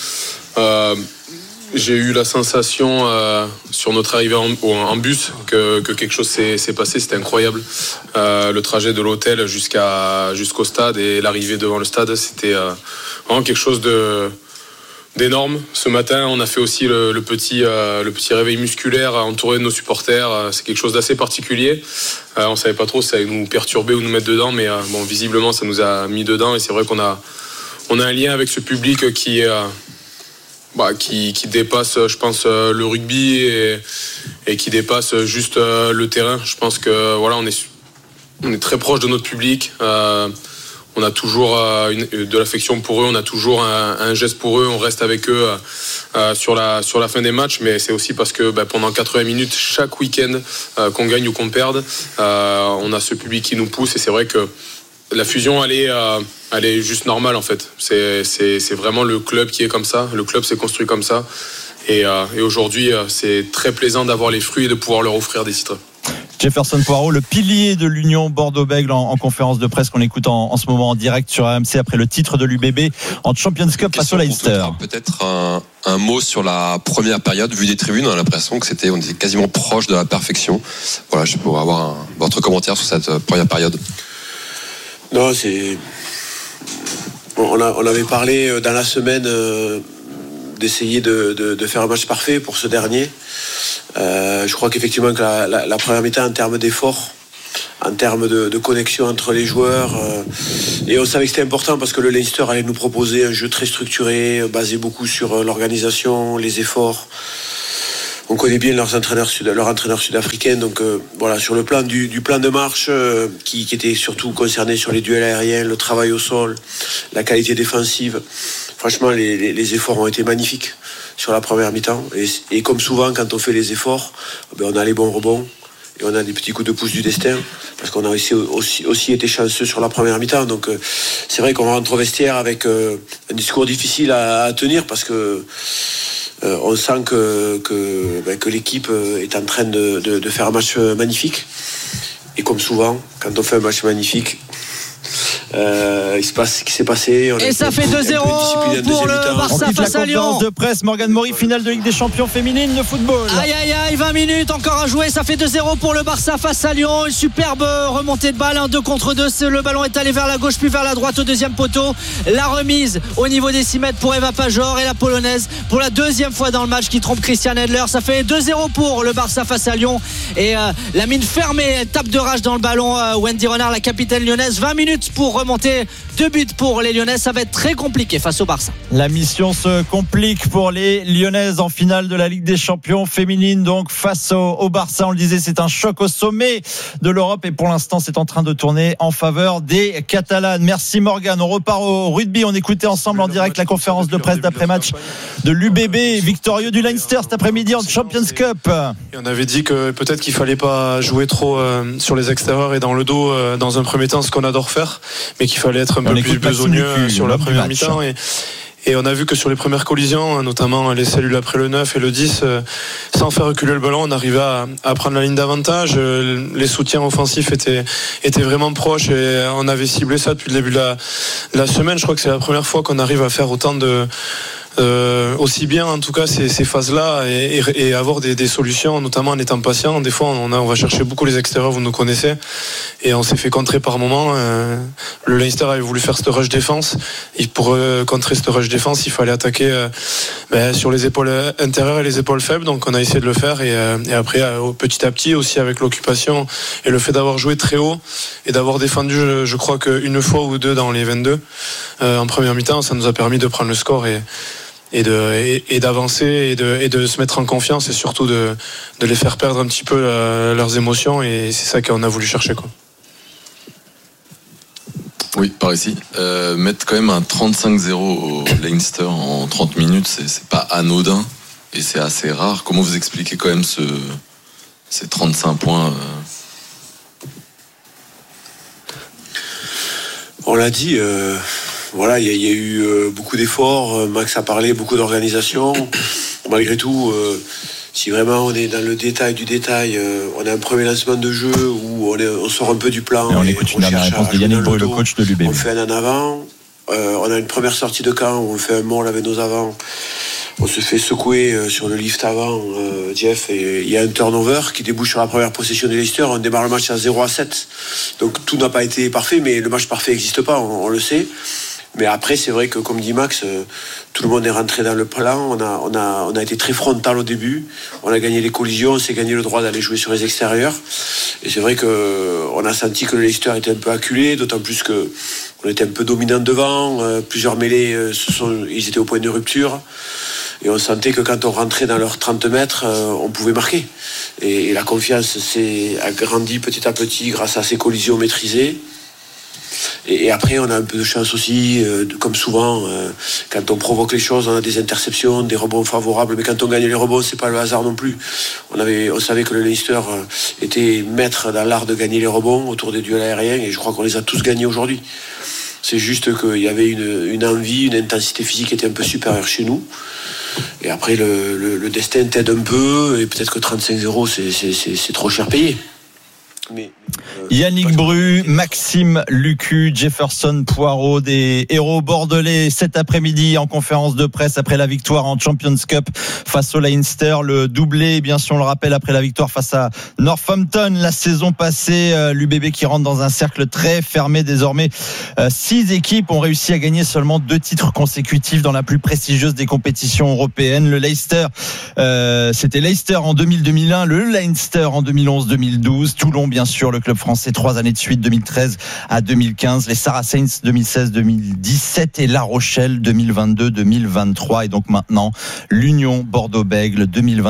J'ai eu la sensation sur notre arrivée en bus que quelque chose s'est passé, c'était incroyable. Le trajet de l'hôtel jusqu'au stade et l'arrivée devant le stade, c'était vraiment quelque chose d'énorme. Ce matin, on a fait aussi le petit réveil musculaire entouré de nos supporters. C'est quelque chose d'assez particulier. On savait pas trop si ça allait nous perturber ou nous mettre dedans, mais bon, visiblement, ça nous a mis dedans. Et c'est vrai qu'on a un lien avec ce public qui dépasse, je pense, le rugby et qui dépasse juste le terrain. Je pense que voilà, on est très proche de notre public. on a toujours de l'affection pour eux, on a toujours un geste pour eux, on reste avec eux sur la fin des matchs, mais c'est aussi parce que pendant 80 minutes chaque week-end, qu'on gagne ou qu'on perde, on a ce public qui nous pousse, et c'est vrai que la fusion elle est juste normale en fait. C'est vraiment le club qui est comme ça, le club s'est construit comme ça, et aujourd'hui c'est très plaisant d'avoir les fruits et de pouvoir leur offrir des titres. Jefferson Poirot, le pilier de l'Union Bordeaux-Bègles en conférence de presse qu'on écoute en ce moment en direct sur RMC après le titre de l'UBB en Champions Cup face au Leinster. Peut-être un mot sur la première période. Vu des tribunes, on a l'impression que on était quasiment proche de la perfection. Voilà, je pourrais avoir votre commentaire sur cette première période. Non, on avait parlé dans la semaine d'essayer de faire un match parfait pour ce dernier. Je crois qu'effectivement que la première mi-temps en termes d'effort, en termes de connexion entre les joueurs, et on savait que c'était important parce que le Leinster allait nous proposer un jeu très structuré, basé beaucoup sur l'organisation, les efforts. On connaît bien leur entraîneur sud-africain, donc voilà, sur le plan du plan de marche qui était surtout concerné sur les duels aériens, le travail au sol, la qualité défensive. Franchement, les efforts ont été magnifiques sur la première mi-temps. Et comme souvent, quand on fait les efforts, on a les bons rebonds et on a des petits coups de pouce du destin, parce qu'on a aussi été chanceux sur la première mi-temps. Donc c'est vrai qu'on rentre au vestiaire avec un discours difficile à tenir, parce que on sent que l'équipe est en train de faire un match magnifique. Et comme souvent, quand on fait un match magnifique, il se passe ce qui s'est passé. Et ça fait 2-0 pour le Barça face à Lyon. Conférence de presse, Morgane Maury, finale de Ligue des Champions féminine de football. Aïe, 20 minutes encore à jouer. Ça fait 2-0 pour le Barça face à Lyon. Une superbe remontée de balle, 2 contre 2. Le ballon est allé vers la gauche puis vers la droite au deuxième poteau. La remise au niveau des 6 mètres pour Eva Pajor, et la polonaise pour la deuxième fois dans le match qui trompe Christian Edler. Ça fait 2-0 pour le Barça face à Lyon. Et la mine fermée, elle tape de rage dans le ballon. Wendy Renard, la capitaine lyonnaise. 20 minutes pour remonter. 2 buts pour les Lyonnaises. Ça va être très compliqué face au Barça. La mission se complique pour les Lyonnaises en finale de la Ligue des Champions féminine, donc face au Barça. On le disait, c'est un choc au sommet de l'Europe, et pour l'instant c'est en train de tourner en faveur des Catalanes. Merci Morgane. On repart au rugby. On écoutait ensemble en direct la conférence de presse d'après-match de l'UBB, victorieux du Leinster cet après-midi en Champions Cup. Et on avait dit que peut-être qu'il fallait pas jouer trop sur les extérieurs et dans le dos dans un premier temps, ce qu'on adore faire, mais qu'il fallait être un peu plus besogneux sur la première mi-temps. Et on a vu que sur les premières collisions, notamment les cellules après le 9 et le 10, sans faire reculer le ballon, on arrivait à prendre la ligne d'avantage. Les soutiens offensifs étaient vraiment proches, et on avait ciblé ça depuis le début de la semaine. Je crois que c'est la première fois qu'on arrive à faire autant aussi bien en tout cas ces phases-là, et avoir des solutions, notamment en étant patient. Des fois on va chercher beaucoup les extérieurs, vous nous connaissez, et on s'est fait contrer par moment. Le Leinster avait voulu faire cette rush défense, et pour contrer cette rush défense, il fallait attaquer sur les épaules intérieures et les épaules faibles, donc on a essayé de le faire, et après petit à petit aussi, avec l'occupation et le fait d'avoir joué très haut et d'avoir défendu, je crois qu'une fois ou deux dans les 22 en première mi-temps, ça nous a permis de prendre le score et d'avancer et de se mettre en confiance, et surtout de les faire perdre un petit peu leurs émotions, et c'est ça qu'on a voulu chercher, quoi. Oui, par ici. Mettre quand même un 35-0 au Leinster en 30 minutes, c'est pas anodin, et c'est assez rare. Comment vous expliquez quand même ces 35 points On l'a dit, voilà, il y a eu beaucoup d'efforts. Max a parlé, beaucoup d'organisation. Malgré tout, si vraiment on est dans le détail du détail, on a un premier lancement de jeu où on sort un peu du plan. Et on écoute une dernière réponse de Yannick Brou, le coach de l'UBB. On fait un en avant. On a une première sortie de camp où on fait un maul avec nos avants. On se fait secouer sur le lift avant, Jeff, et il y a un turnover qui débouche sur la première possession de Leicester. On démarre le match à 0-7. Donc tout n'a pas été parfait, mais le match parfait n'existe pas, on le sait. Mais après, c'est vrai que, comme dit Max, tout le monde est rentré dans le plan. On a été très frontal au début. On a gagné les collisions, on s'est gagné le droit d'aller jouer sur les extérieurs. Et c'est vrai qu'on a senti que le Leicester était un peu acculé, d'autant plus qu'on était un peu dominant devant. Plusieurs mêlées, ils étaient au point de rupture. Et on sentait que quand on rentrait dans leurs 30 mètres, on pouvait marquer. Et la confiance s'est agrandie petit à petit grâce à ces collisions maîtrisées. Et après, on a un peu de chance aussi, comme souvent, quand on provoque les choses, on a des interceptions, des rebonds favorables, mais quand on gagne les rebonds, c'est pas le hasard non plus. On savait que le Leinster était maître dans l'art de gagner les rebonds autour des duels aériens, et je crois qu'on les a tous gagnés aujourd'hui. C'est juste qu'il y avait une envie, une intensité physique qui était un peu supérieure chez nous. Et après, le destin t'aide un peu, et peut-être que 35-0, c'est trop cher payé. Yannick Bru, Maxime Lucu, Jefferson Poirot, des héros bordelais cet après-midi en conférence de presse après la victoire en Champions Cup face au Leinster, le doublé, bien sûr on le rappelle, après la victoire face à Northampton la saison passée. L'UBB qui rentre dans un cercle très fermé désormais. 6 équipes ont réussi à gagner seulement 2 titres consécutifs dans la plus prestigieuse des compétitions européennes. Le Leicester, c'était Leicester en 2000-2001, le Leinster en 2011-2012, Toulon bien sûr, le club français 3 années de suite, 2013 à 2015, les Saracens 2016-2017 et La Rochelle 2022-2023, et donc maintenant l'Union Bordeaux-Bègles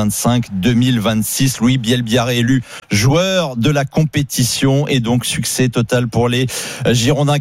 2025-2026. Louis Bielbiarré élu joueur de la compétition, et donc succès total pour les Girondins,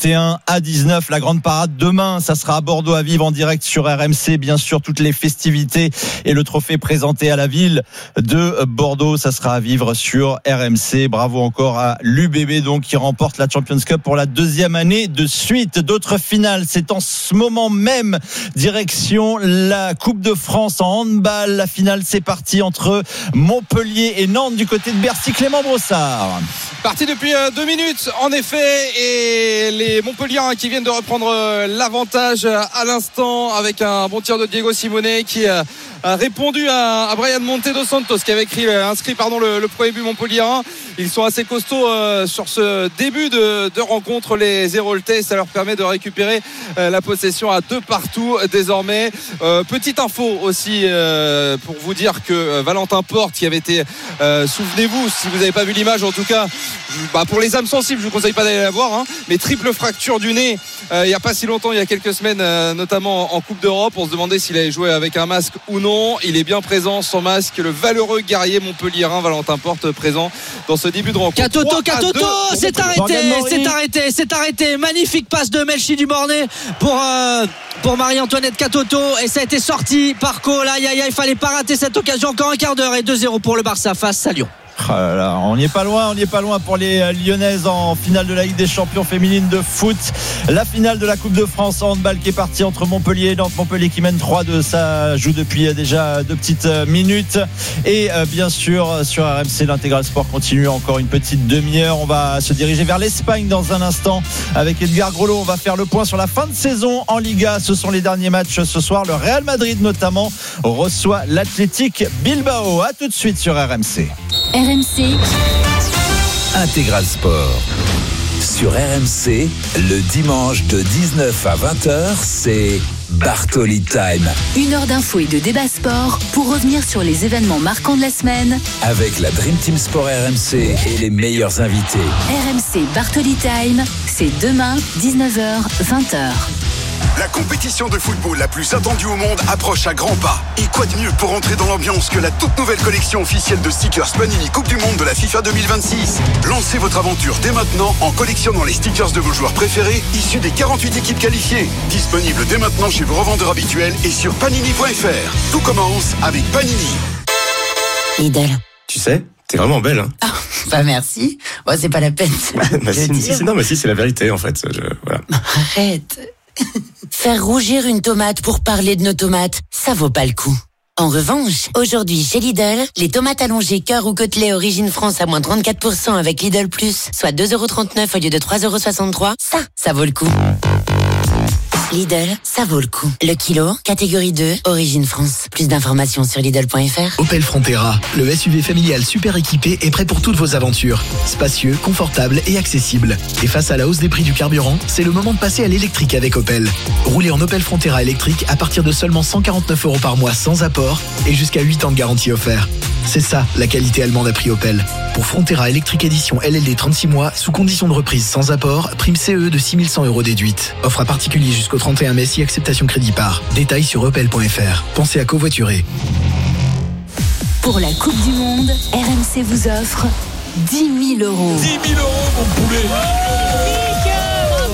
41-19. La grande parade demain, ça sera à Bordeaux à vivre en direct sur RMC, bien sûr toutes les festivités et le trophée présenté à la ville de Bordeaux, ça sera à vivre sur RMC. Bravo encore à l'UBB donc qui remporte la Champions Cup pour la 2e année de suite. D'autres finales, c'est en ce moment même direction la Coupe de France en handball. La finale, c'est parti entre Montpellier et Nantes du côté de Bercy. Clément Brossard. Parti depuis 2 minutes en effet, et les Montpelliérains qui viennent de reprendre l'avantage à l'instant avec un bon tir de Diego Simone qui a répondu à Brian Monte dos Santos qui avait inscrit le premier but montpelliérain. Ils sont assez costauds sur ce début de rencontre, les Héroltais. Ça leur permet de récupérer la possession à 2-2 désormais. Petite info aussi pour vous dire que Valentin Porte qui avait été, souvenez-vous si vous n'avez pas vu l'image, en tout cas pour les âmes sensibles je ne vous conseille pas d'aller la voir, mais triple fracture du nez il n'y a pas si longtemps, il y a quelques semaines, notamment en Coupe d'Europe. On se demandait s'il allait jouer avec un masque ou non. Il est bien présent sans masque, le valeureux guerrier montpelliérain Valentin Porte présent dans ce début de rencontre. Katoto, c'est arrêté. Magnifique passe de Melchi Dumornay pour Marie-Antoinette Katoto, et ça a été sorti par Cole. Il fallait pas rater cette occasion. Encore un quart d'heure et 2-0 pour le Barça face à Lyon. On n'y est pas loin pour les Lyonnaises en finale de la Ligue des Champions féminine de foot. La finale de la Coupe de France en handball qui est partie entre Montpellier et Nantes. Montpellier qui mène 3-2, ça joue depuis déjà 2 petites minutes. Et bien sûr sur RMC, l'intégral sport continue encore une petite demi-heure. On va se diriger vers l'Espagne dans un instant avec Edgar Grolot. On va faire le point sur la fin de saison en Liga. Ce sont les derniers matchs ce soir. Le Real Madrid notamment reçoit l'Athletic Bilbao. À tout de suite sur RMC. RMC Intégral Sport. Sur RMC, le dimanche de 19 à 20h, c'est Bartoli Time. 1 heure d'infos et de débat sport pour revenir sur les événements marquants de la semaine. Avec la Dream Team Sport RMC et les meilleurs invités. RMC Bartoli Time, c'est demain, 19h, 20h. La compétition de football la plus attendue au monde approche à grands pas. Et quoi de mieux pour entrer dans l'ambiance que la toute nouvelle collection officielle de stickers Panini Coupe du Monde de la FIFA 2026. Lancez votre aventure dès maintenant en collectionnant les stickers de vos joueurs préférés issus des 48 équipes qualifiées. Disponible dès maintenant chez vos revendeurs habituels et sur panini.fr. Tout commence avec Panini. Lidl. Tu sais, t'es vraiment belle, hein. Ah, bah merci. Bon, c'est pas la peine. Si, c'est la vérité en fait. Voilà. Arrête. Faire rougir une tomate pour parler de nos tomates, ça vaut pas le coup. En revanche, aujourd'hui chez Lidl, les tomates allongées cœur ou côtelées origine France à moins 34% avec Lidl Plus, soit 2,39€ au lieu de 3,63€, ça vaut le coup. Lidl, ça vaut le coup. Le kilo, catégorie 2, origine France. Plus d'informations sur Lidl.fr. Opel Frontera, le SUV familial super équipé est prêt pour toutes vos aventures. Spacieux, confortable et accessible. Et face à la hausse des prix du carburant, c'est le moment de passer à l'électrique avec Opel. Roulez en Opel Frontera électrique à partir de seulement 149€ par mois sans apport et jusqu'à 8 ans de garantie offert. C'est ça, la qualité allemande à prix Opel. Pour Frontera électrique édition LLD 36 mois, sous condition de reprise sans apport, prime CE de 6100€ déduite. Offre à particulier jusqu'au 31 mai si acceptation crédit par. Détails sur opel.fr. Pensez à covoiturer. Pour la Coupe du Monde, RMC vous offre 10 000€. 10 000€, mon poulet.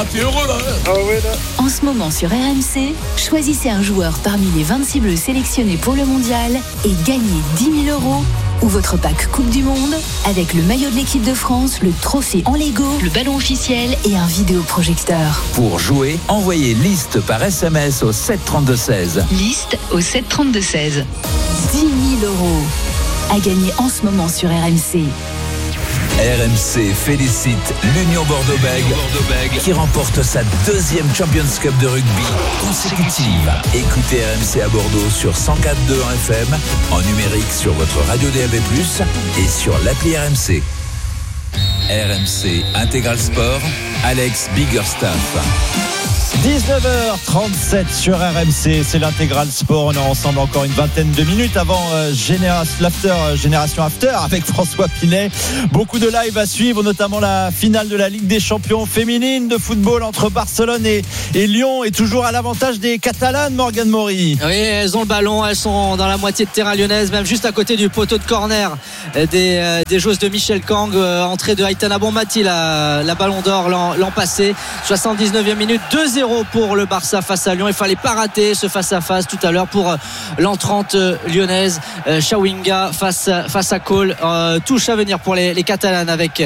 t'es heureux là. Ah ouais, là. En ce moment sur RMC, choisissez un joueur parmi les 26 bleus sélectionnés pour le mondial et gagnez 10 000 € ou votre pack Coupe du Monde avec le maillot de l'équipe de France, le trophée en Lego, le ballon officiel et un vidéoprojecteur. Pour jouer, envoyez liste par SMS au 732-16. Liste au 732-16. 10 000 € à gagner en ce moment sur RMC. RMC félicite l'Union Bordeaux-Bègles qui remporte sa 2e Champions Cup de rugby consécutive. Écoutez RMC à Bordeaux sur 104.2 en FM, en numérique sur votre radio DAB+, et sur l'appli RMC. RMC Intégral Sport, Alex Biggerstaff. 19h37 sur RMC, c'est l'Intégral Sport. On est ensemble encore une vingtaine de minutes avant Génération After avec François Pinet. Beaucoup de live à suivre, notamment la finale de la Ligue des Champions féminine de football entre Barcelone et Lyon, et toujours à l'avantage des Catalanes, Morgane Maury. Oui, elles ont le ballon, elles sont dans la moitié de terrain lyonnaise, même juste à côté du poteau de corner des joueuses de Michel Kang. Entrée de Aitana Bonmati, la Ballon d'Or l'an passé. 79e minute, 2-0 pour le Barça face à Lyon. Il fallait pas rater ce face-à-face tout à l'heure pour l'entrante lyonnaise. Chawinga face à Cole. Touche à venir pour les Catalanes avec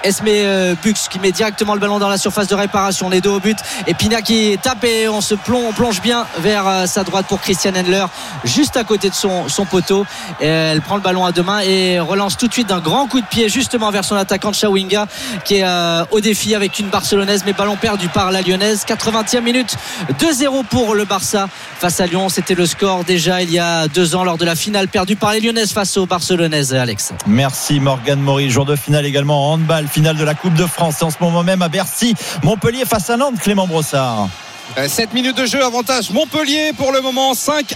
Esme Bux qui met directement le ballon dans la surface de réparation. Les deux au but. Et Pina qui tape et on plonge bien vers sa droite pour Christian Endler, juste à côté de son poteau. Et elle prend le ballon à deux mains et relance tout de suite d'un grand coup de pied justement vers son attaquant Chawinga qui est au défi avec une Barcelonaise, mais ballon perdu par la Lyonnaise. 80e minute, 2-0 pour le Barça face à Lyon. C'était le score déjà il y a 2 ans lors de la finale perdue par les Lyonnaises face aux Barcelonaises. Alex. Merci Morgane Maury. Jour de finale également en handball, finale de la Coupe de France. Et en ce moment même à Bercy, Montpellier face à Nantes, Clément Brossard. 7 minutes de jeu, avantage Montpellier pour le moment,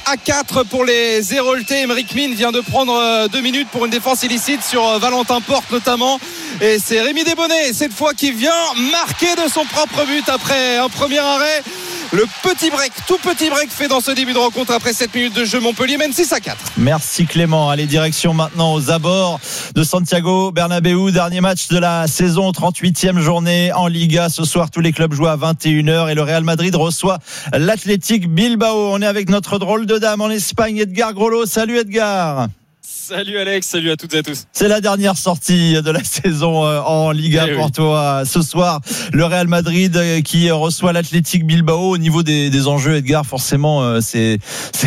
5-4 pour les Héroltais. Emeric Mine vient de prendre 2 minutes pour une défense illicite sur Valentin Porte notamment, et c'est Rémi Desbonnets cette fois qui vient marquer de son propre but après un premier arrêt. Le tout petit break fait dans ce début de rencontre après 7 minutes de jeu. Montpellier mène 6-4. Merci Clément. Allez, direction maintenant aux abords de Santiago Bernabéu. Dernier match de la saison, 38e journée en Liga. Ce soir, tous les clubs jouent à 21h et le Real Madrid reçoit l'Athletic Bilbao. On est avec notre drôle de dame en Espagne, Edgar Grollo. Salut Edgar. Salut Alex, salut à toutes et à tous. C'est la dernière sortie de la saison en Liga pour toi. Ce soir, le Real Madrid qui reçoit l'Athletic Bilbao. Au niveau des enjeux, Edgar, forcément, c'est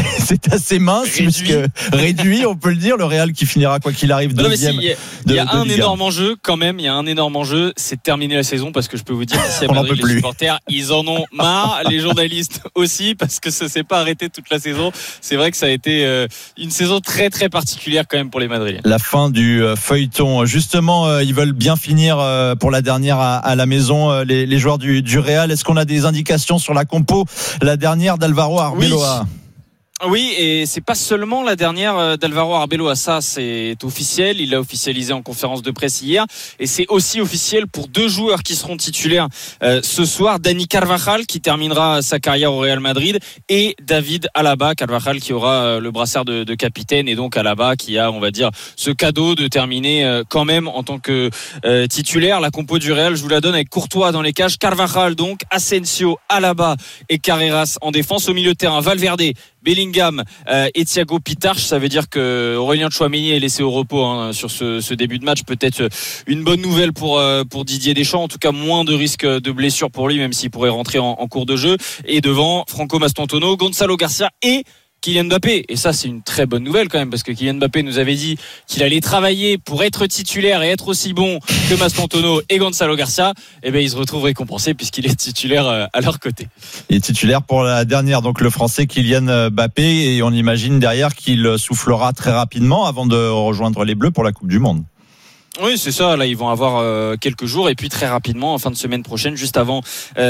assez mince, puisque réduit, on peut le dire. Le Real qui finira quoi qu'il arrive deuxième. Il y a un énorme enjeu quand même. Il y a un énorme enjeu, c'est de terminer la saison, parce que je peux vous dire qu'ici à Madrid, les supporters, ils en ont marre. Les journalistes aussi, parce que ça s'est pas arrêté toute la saison. C'est vrai que ça a été une saison très très particulière quand même pour les Madridiens. La fin du feuilleton. Justement, ils veulent bien finir pour la dernière à la maison, les joueurs du Real. Est-ce qu'on a des indications sur la compo, la dernière d'Alvaro Arbeloa? Oui, et c'est pas seulement la dernière d'Alvaro Arbeloa, ça c'est officiel, il l'a officialisé en conférence de presse hier, et c'est aussi officiel pour 2 joueurs qui seront titulaires ce soir, Dani Carvajal qui terminera sa carrière au Real Madrid, et David Alaba. Carvajal qui aura le brassard de capitaine, et donc Alaba qui a, on va dire, ce cadeau de terminer quand même en tant que titulaire. La compo du Real, je vous la donne avec Courtois dans les cages, Carvajal donc, Asensio, Alaba et Carreras en défense. Au milieu de terrain, Valverde, Bellingham et Thiago Pitarch. Ça veut dire que Aurélien Tchouaméni est laissé au repos sur ce début de match. Peut-être une bonne nouvelle pour Didier Deschamps. En tout cas, moins de risques de blessure pour lui, même s'il pourrait rentrer en cours de jeu. Et devant, Franco Mastantuono, Gonzalo Garcia et Kylian Mbappé. Et ça, c'est une très bonne nouvelle quand même, parce que Kylian Mbappé nous avait dit qu'il allait travailler pour être titulaire et être aussi bon que Mastantuono et Gonzalo Garcia. Et bien, il se retrouve récompensé puisqu'il est titulaire à leur côté. Il est titulaire pour la dernière, donc le Français Kylian Mbappé, et on imagine derrière qu'il soufflera très rapidement avant de rejoindre les Bleus pour la Coupe du Monde. Oui, c'est ça. Là, ils vont avoir quelques jours, et puis très rapidement, en fin de semaine prochaine, juste avant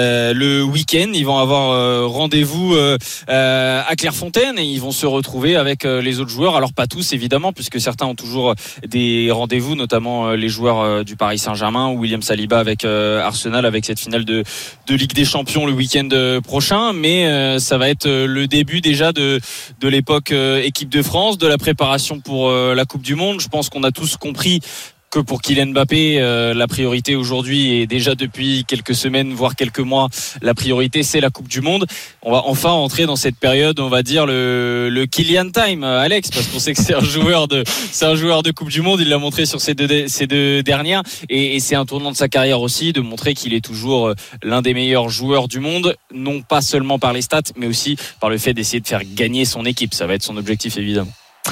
le week-end, ils vont avoir rendez-vous à Clairefontaine, et ils vont se retrouver avec les autres joueurs. Alors pas tous évidemment, puisque certains ont toujours des rendez-vous, notamment les joueurs du Paris Saint-Germain ou William Saliba avec Arsenal, avec cette finale de Ligue des Champions le week-end prochain. Mais ça va être le début déjà de l'époque équipe de France, de la préparation pour la Coupe du Monde. Je pense qu'on a tous compris que pour Kylian Mbappé, la priorité aujourd'hui et déjà depuis quelques semaines, voire quelques mois, la priorité c'est la Coupe du Monde. On va enfin entrer dans cette période, on va dire le Kylian time, Alex, parce qu'on sait que c'est un joueur de Coupe du Monde. Il l'a montré sur ces deux dernières, et c'est un tournant de sa carrière aussi, de montrer qu'il est toujours l'un des meilleurs joueurs du monde, non pas seulement par les stats, mais aussi par le fait d'essayer de faire gagner son équipe. Ça va être son objectif évidemment.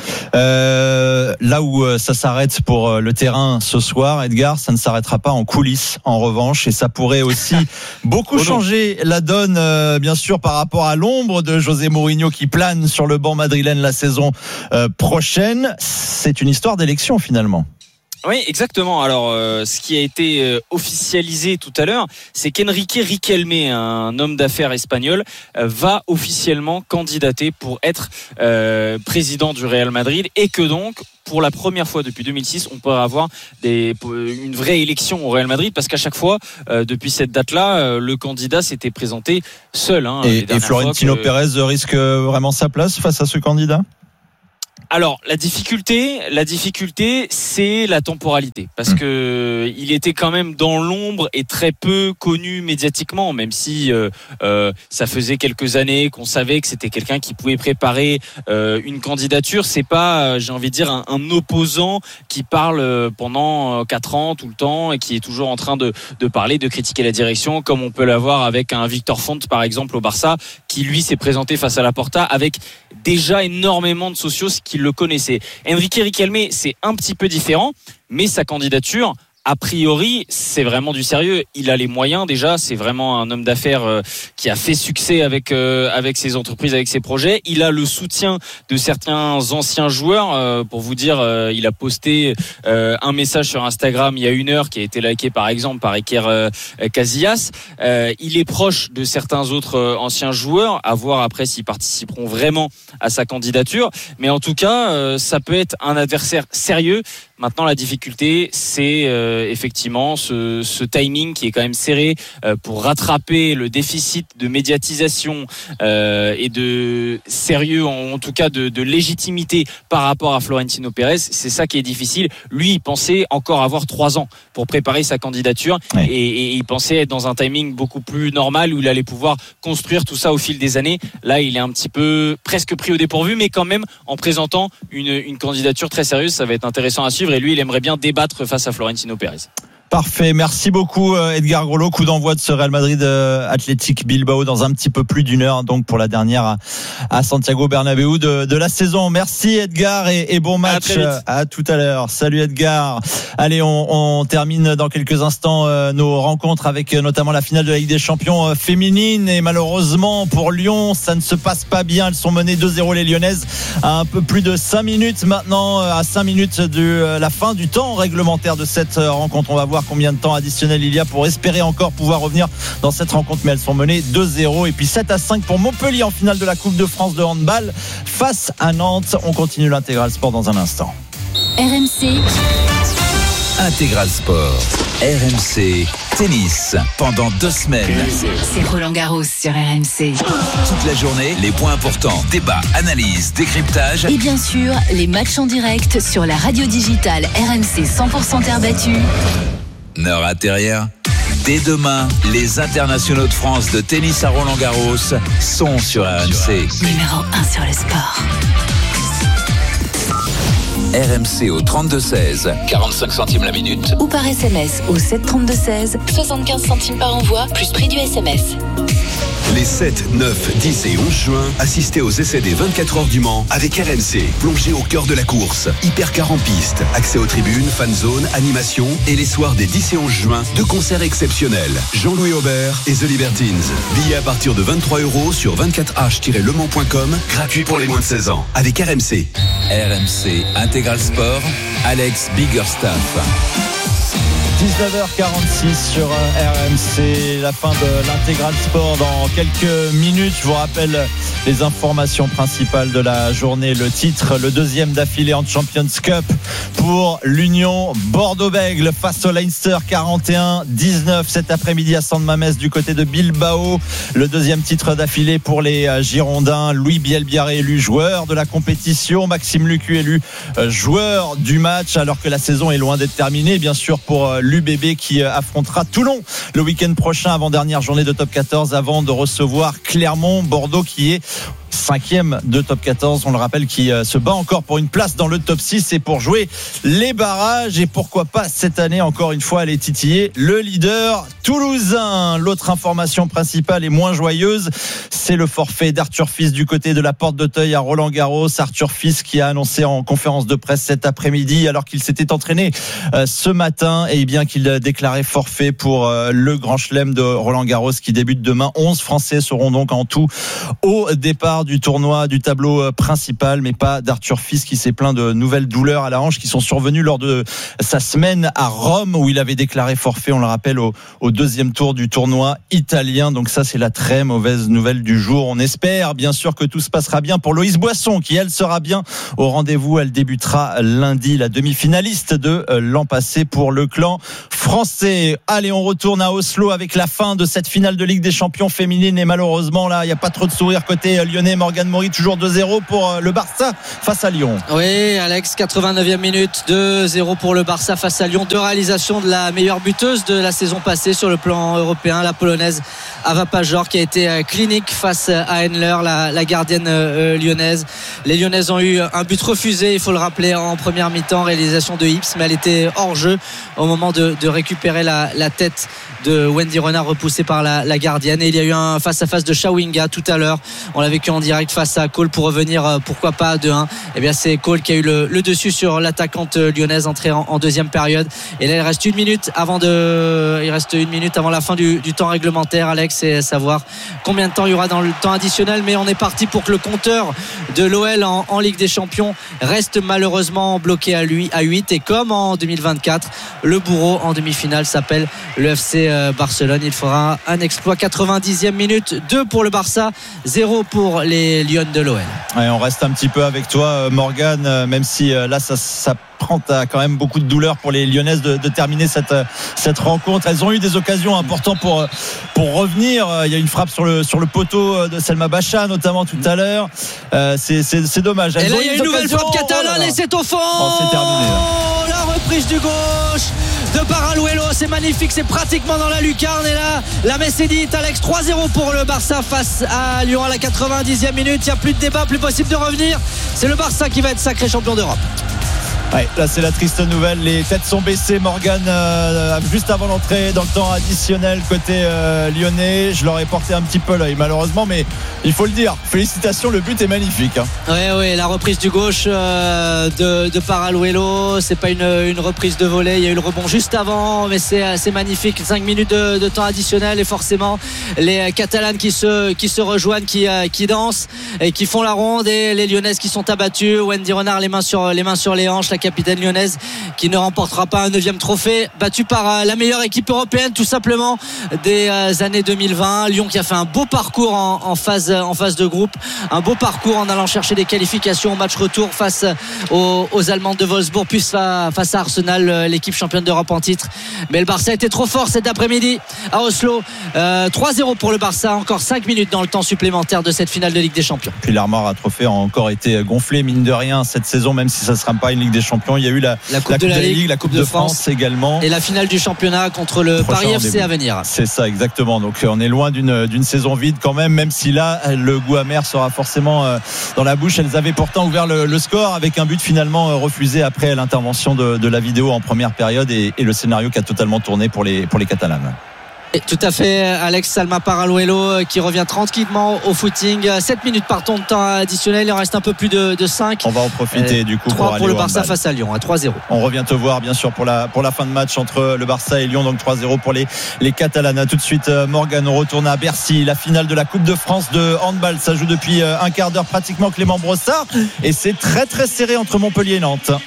Là où ça s'arrête pour le terrain ce soir, Edgar, ça ne s'arrêtera pas en coulisses en revanche, et ça pourrait aussi beaucoup changer la donne, bien sûr, par rapport à l'ombre de José Mourinho qui plane sur le banc madrilène la saison prochaine. C'est une histoire d'élection finalement. Oui, exactement. Alors, ce qui a été officialisé tout à l'heure, c'est qu'Enrique Riquelme, un homme d'affaires espagnol, va officiellement candidater pour être président du Real Madrid, et que donc, pour la première fois depuis 2006, on pourra avoir une vraie élection au Real Madrid, parce qu'à chaque fois, depuis cette date-là, le candidat s'était présenté seul. Et Florentino Pérez risque vraiment sa place face à ce candidat ? Alors la difficulté, c'est la temporalité, parce que il était quand même dans l'ombre et très peu connu médiatiquement, même si ça faisait quelques années qu'on savait que c'était quelqu'un qui pouvait préparer une candidature. C'est pas, j'ai envie de dire, un opposant qui parle pendant 4 ans tout le temps et qui est toujours en train de parler, de critiquer la direction, comme on peut l'avoir avec un Victor Font par exemple au Barça, qui lui s'est présenté face à Laporta avec déjà énormément de socios qui le connaissaient. Enrique Riquelme, c'est un petit peu différent, mais sa candidature, a priori, c'est vraiment du sérieux. Il a les moyens déjà. C'est vraiment un homme d'affaires qui a fait succès avec ses entreprises, avec ses projets. Il a le soutien de certains anciens joueurs. Pour vous dire, il a posté un message sur Instagram il y a 1 heure qui a été liké par exemple par Iker Casillas. Il est proche de certains autres anciens joueurs. À voir après s'ils participeront vraiment à sa candidature. Mais en tout cas, ça peut être un adversaire sérieux. Maintenant, la difficulté, c'est effectivement ce timing qui est quand même serré pour rattraper le déficit de médiatisation et de sérieux, en tout cas de légitimité par rapport à Florentino Pérez. C'est ça qui est difficile. Lui, il pensait encore avoir 3 ans pour préparer sa candidature, et il pensait être dans un timing beaucoup plus normal où il allait pouvoir construire tout ça au fil des années. Là, il est un petit peu presque pris au dépourvu, mais quand même en présentant une candidature très sérieuse. Ça va être intéressant à suivre, et lui, il aimerait bien débattre face à Florentino Pérez. Parfait, merci beaucoup Edgar Grolot. Coup d'envoi de ce Real Madrid Athletic Bilbao dans un petit peu plus d'1 heure, donc pour la dernière à Santiago Bernabéu de la saison. Merci Edgar, et bon match. À tout à l'heure. Salut Edgar. Allez, on termine dans quelques instants nos rencontres avec notamment la finale de la Ligue des Champions féminine, et malheureusement pour Lyon, ça ne se passe pas bien. Elles sont menées 2-0 les Lyonnaises à un peu plus de 5 minutes maintenant, à 5 minutes de la fin du temps réglementaire de cette rencontre. On va voir combien de temps additionnel il y a pour espérer encore pouvoir revenir dans cette rencontre, mais elles sont menées 2-0, et puis 7-5 pour Montpellier en finale de la Coupe de France de handball face à Nantes. On continue l'intégral sport dans un instant. RMC Intégral Sport, RMC Tennis, pendant 2 semaines. C'est Roland Garros sur RMC. Toute la journée, les points importants, débats, analyses, décryptage. Et bien sûr, les matchs en direct sur la radio digitale RMC 100% terre battue. Ne ratez rien. Dès demain, les internationaux de France de tennis à Roland Garros sont sur RMC. Numéro 1 sur le sport. RMC au 32-16, 45 centimes la minute. Ou par SMS au 732-16, 75 centimes par envoi, plus prix du SMS. Les 7, 9, 10 et 11 juin, assistez aux essais des 24 heures du Mans avec RMC. Plongez au cœur de la course. Hypercar en piste, accès aux tribunes, fan zone, animation, et les soirs des 10 et 11 juin, 2 concerts exceptionnels. Jean-Louis Aubert et The Libertines. Billets à partir de 23 € sur 24h-lemans.com, gratuit pour les moins de 16 ans. Avec RMC. RMC Intégral Sport, Alex Biggerstaff. 19h46 sur RMC, la fin de l'intégral sport dans quelques minutes. Je vous rappelle les informations principales de la journée. Le titre, le deuxième d'affilée en Champions Cup pour l'Union Bordeaux-Bègles face au Leinster, 41-19 cet après-midi à San Mamés du côté de Bilbao. Le deuxième titre d'affilée pour les Girondins. Louis Bielbiarré élu joueur de la compétition, Maxime Lucu élu joueur du match, alors que la saison est loin d'être terminée, bien sûr, pour l'UBB qui affrontera Toulon le week-end prochain, avant-dernière journée de top 14 avant de recevoir Clermont. Bordeaux qui est 5e de top 14, on le rappelle, qui se bat encore pour une place dans le top 6 et pour jouer les barrages, et pourquoi pas cette année encore une fois aller titiller le leader toulousain. L'autre information principale et moins joyeuse, c'est le forfait d'Arthur Fils du côté de la Porte d'Auteuil à Roland-Garros. Arthur Fils qui a annoncé en conférence de presse cet après-midi, alors qu'il s'était entraîné ce matin, et bien qu'il déclarait forfait pour le Grand Chelem de Roland-Garros qui débute demain. 11 Français seront donc en tout au départ du tournoi, du tableau principal, mais pas d'Arthur Fils qui s'est plaint de nouvelles douleurs à la hanche qui sont survenues lors de sa semaine à Rome où il avait déclaré forfait, on le rappelle, au deuxième tour du tournoi italien. Donc ça, c'est la très mauvaise nouvelle du jour. On espère bien sûr que tout se passera bien pour Loïse Boisson qui, elle, sera bien au rendez-vous. Elle débutera lundi, la demi-finaliste de l'an passé pour le clan français. Allez, on retourne à Oslo avec la fin de cette finale de Ligue des Champions féminine, et malheureusement là, il n'y a pas trop de sourire côté lyonnais. Morgane Maury, toujours 2-0 pour le Barça face à Lyon. Oui, Alex, 89e minute, 2-0 pour le Barça face à Lyon. Deux réalisations de la meilleure buteuse de la saison passée sur le plan européen, la polonaise Ava Pajor, qui a été clinique face à Henler, la gardienne lyonnaise. Les Lyonnaises ont eu un but refusé, il faut le rappeler, en première mi-temps, réalisation de Hips, mais elle était hors jeu au moment de récupérer la tête de Wendy Renard, repoussée par la gardienne. Et il y a eu un face-à-face de Shawinga tout à l'heure. On l'a vécu en direct face à Cole pour revenir, pourquoi pas, à 2-1. Et bien c'est Cole qui a eu le dessus sur l'attaquante lyonnaise, entrée en deuxième période. Et là il reste une minute avant la fin du temps réglementaire, Alex, et savoir combien de temps il y aura dans le temps additionnel. Mais on est parti pour que le compteur de l'OL en Ligue des Champions reste malheureusement bloqué à 8. Et comme en 2024, le bourreau en demi-finale s'appelle le FC Barcelone. Il fera un exploit. 90e minute, 2 pour le Barça, 0 pour les Lions de l'OL. Ouais, on reste un petit peu avec toi, Morgane, même si là ça prend quand même beaucoup de douleur pour les Lyonnaises de terminer cette rencontre. Elles ont eu des occasions importantes pour revenir. Il y a une frappe sur le poteau de Selma Bacha notamment tout à l'heure. C'est dommage. Et là il y a une nouvelle frappe catalane et c'est au fond. C'est terminé là. La reprise du gauche de Paraluelo, c'est magnifique, c'est pratiquement dans la lucarne. Et là la Messédite, Alex, 3-0 pour le Barça face à Lyon à la 90e minute. Il n'y a plus de débat, plus possible de revenir. C'est le Barça qui va être sacré champion d'Europe. Ouais, là c'est la triste nouvelle, les têtes sont baissées, Morgane, juste avant l'entrée dans le temps additionnel côté lyonnais. Je leur ai porté un petit peu l'œil malheureusement, mais il faut le dire, félicitations, le but est magnifique, hein. Oui, la reprise du gauche de Paraluelo, c'est pas une reprise de volée, il y a eu le rebond juste avant, mais c'est magnifique. 5 minutes de temps additionnel, et forcément les Catalanes qui se rejoignent, qui dansent et qui font la ronde, et les Lyonnaises qui sont abattues. Wendy Renard les mains sur les hanches, la capitaine lyonnaise qui ne remportera pas un 9e trophée, battue par la meilleure équipe européenne tout simplement des années 2020. Lyon qui a fait un beau parcours en phase de groupe, un beau parcours en allant chercher des qualifications au match retour face aux Allemandes de Wolfsburg, puis face à Arsenal, l'équipe championne d'Europe en titre. Mais le Barça était trop fort cet après-midi à Oslo. 3-0 pour le Barça, encore 5 minutes dans le temps supplémentaire de cette finale de Ligue des Champions. Puis l'armoire à trophées a encore été gonflée mine de rien cette saison, même si ça ne sera pas une Ligue des Champions. Il y a eu la Coupe de la Ligue, la Coupe de France également, et la finale du championnat contre le Paris FC à venir. C'est ça exactement, donc on est loin d'une saison vide quand même si là le goût amer sera forcément dans la bouche. Elles avaient pourtant ouvert le score avec un but finalement refusé après l'intervention de la vidéo en première période, et le scénario qui a totalement tourné pour les Catalanes. Tout à fait, Alex. Salma Paraluelo qui revient tranquillement au footing. 7 minutes par temps de temps additionnel, il en reste un peu plus de 5. On va en profiter du coup 3 pour le Barça face à Lyon, à 3-0. On revient te voir bien sûr pour la fin de match entre le Barça et Lyon, donc 3-0 pour les Catalanes. Tout de suite, Morgane, on retourne à Bercy, la finale de la Coupe de France de handball. Ça joue depuis un quart d'heure pratiquement, Clément Brossard, et c'est très très serré entre Montpellier et Nantes.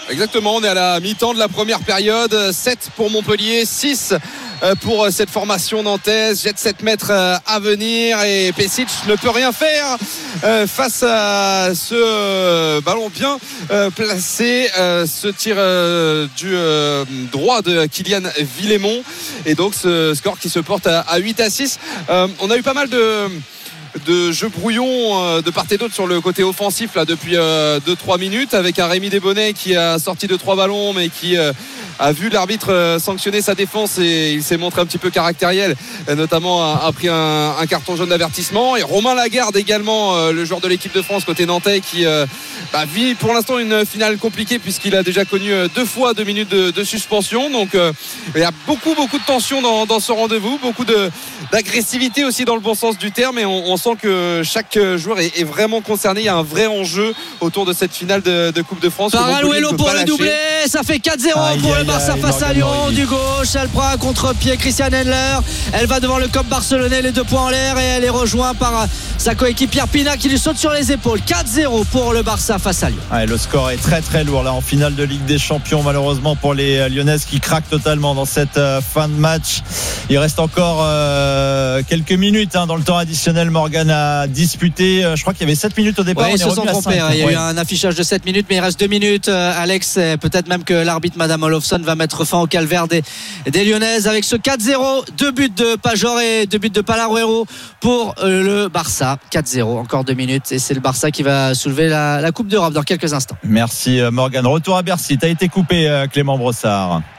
Exactement, on est à la mi-temps de la première période. 7 pour Montpellier, 6 pour cette formation nantaise. Jet de 7 mètres à venir et Pesic ne peut rien faire face à ce ballon bien placé, ce tir du droit de Kylian Villemont, et donc ce score qui se porte à 8-6. On a eu pas mal de jeux brouillons de part et d'autre sur le côté offensif là depuis 2-3 minutes, avec un Rémi Desbonnets qui a sorti 2-3 ballons mais qui a vu l'arbitre sanctionner sa défense et il s'est montré un petit peu caractériel, notamment a pris un carton jaune d'avertissement. Et Romain Lagarde également, le joueur de l'équipe de France côté nantais, qui vit pour l'instant une finale compliquée puisqu'il a déjà connu 2 fois 2 minutes de suspension. Donc il y a beaucoup de tension dans ce rendez-vous, beaucoup d'agressivité aussi dans le bon sens du terme, et on sent que chaque joueur est vraiment concerné. Il y a un vrai enjeu autour de cette finale de Coupe de France. Paraluelo pour le doublé, ça fait 4-0 pour le Barça face à Lyon. Du gauche, elle prend un contre-pied, Christian Endler, elle va devant le COP barcelonais, les 2 points en l'air, et elle est rejointe par sa coéquipière Pina qui lui saute sur les épaules. 4-0 pour le Barça face à Lyon. Le score est très très lourd là en finale de Ligue des Champions, malheureusement pour les Lyonnaises qui craquent totalement dans cette fin de match. Il reste encore quelques minutes dans le temps additionnel. Morgan a disputé, je crois qu'il y avait 7 minutes au départ. Ils se sont trompés, il y a eu un affichage de 7 minutes, mais il reste 2 minutes, Alex. Peut-être même que l'arbitre Madame Olofsson va mettre fin au calvaire des Lyonnaises avec ce 4-0. 2 buts de Pajor et 2 buts de Palaruero pour le Barça. 4-0, encore 2 minutes, et c'est le Barça qui va soulever la Coupe d'Europe dans quelques instants. Merci Morgan. Retour à Bercy, t'as été coupé Clément Brossard.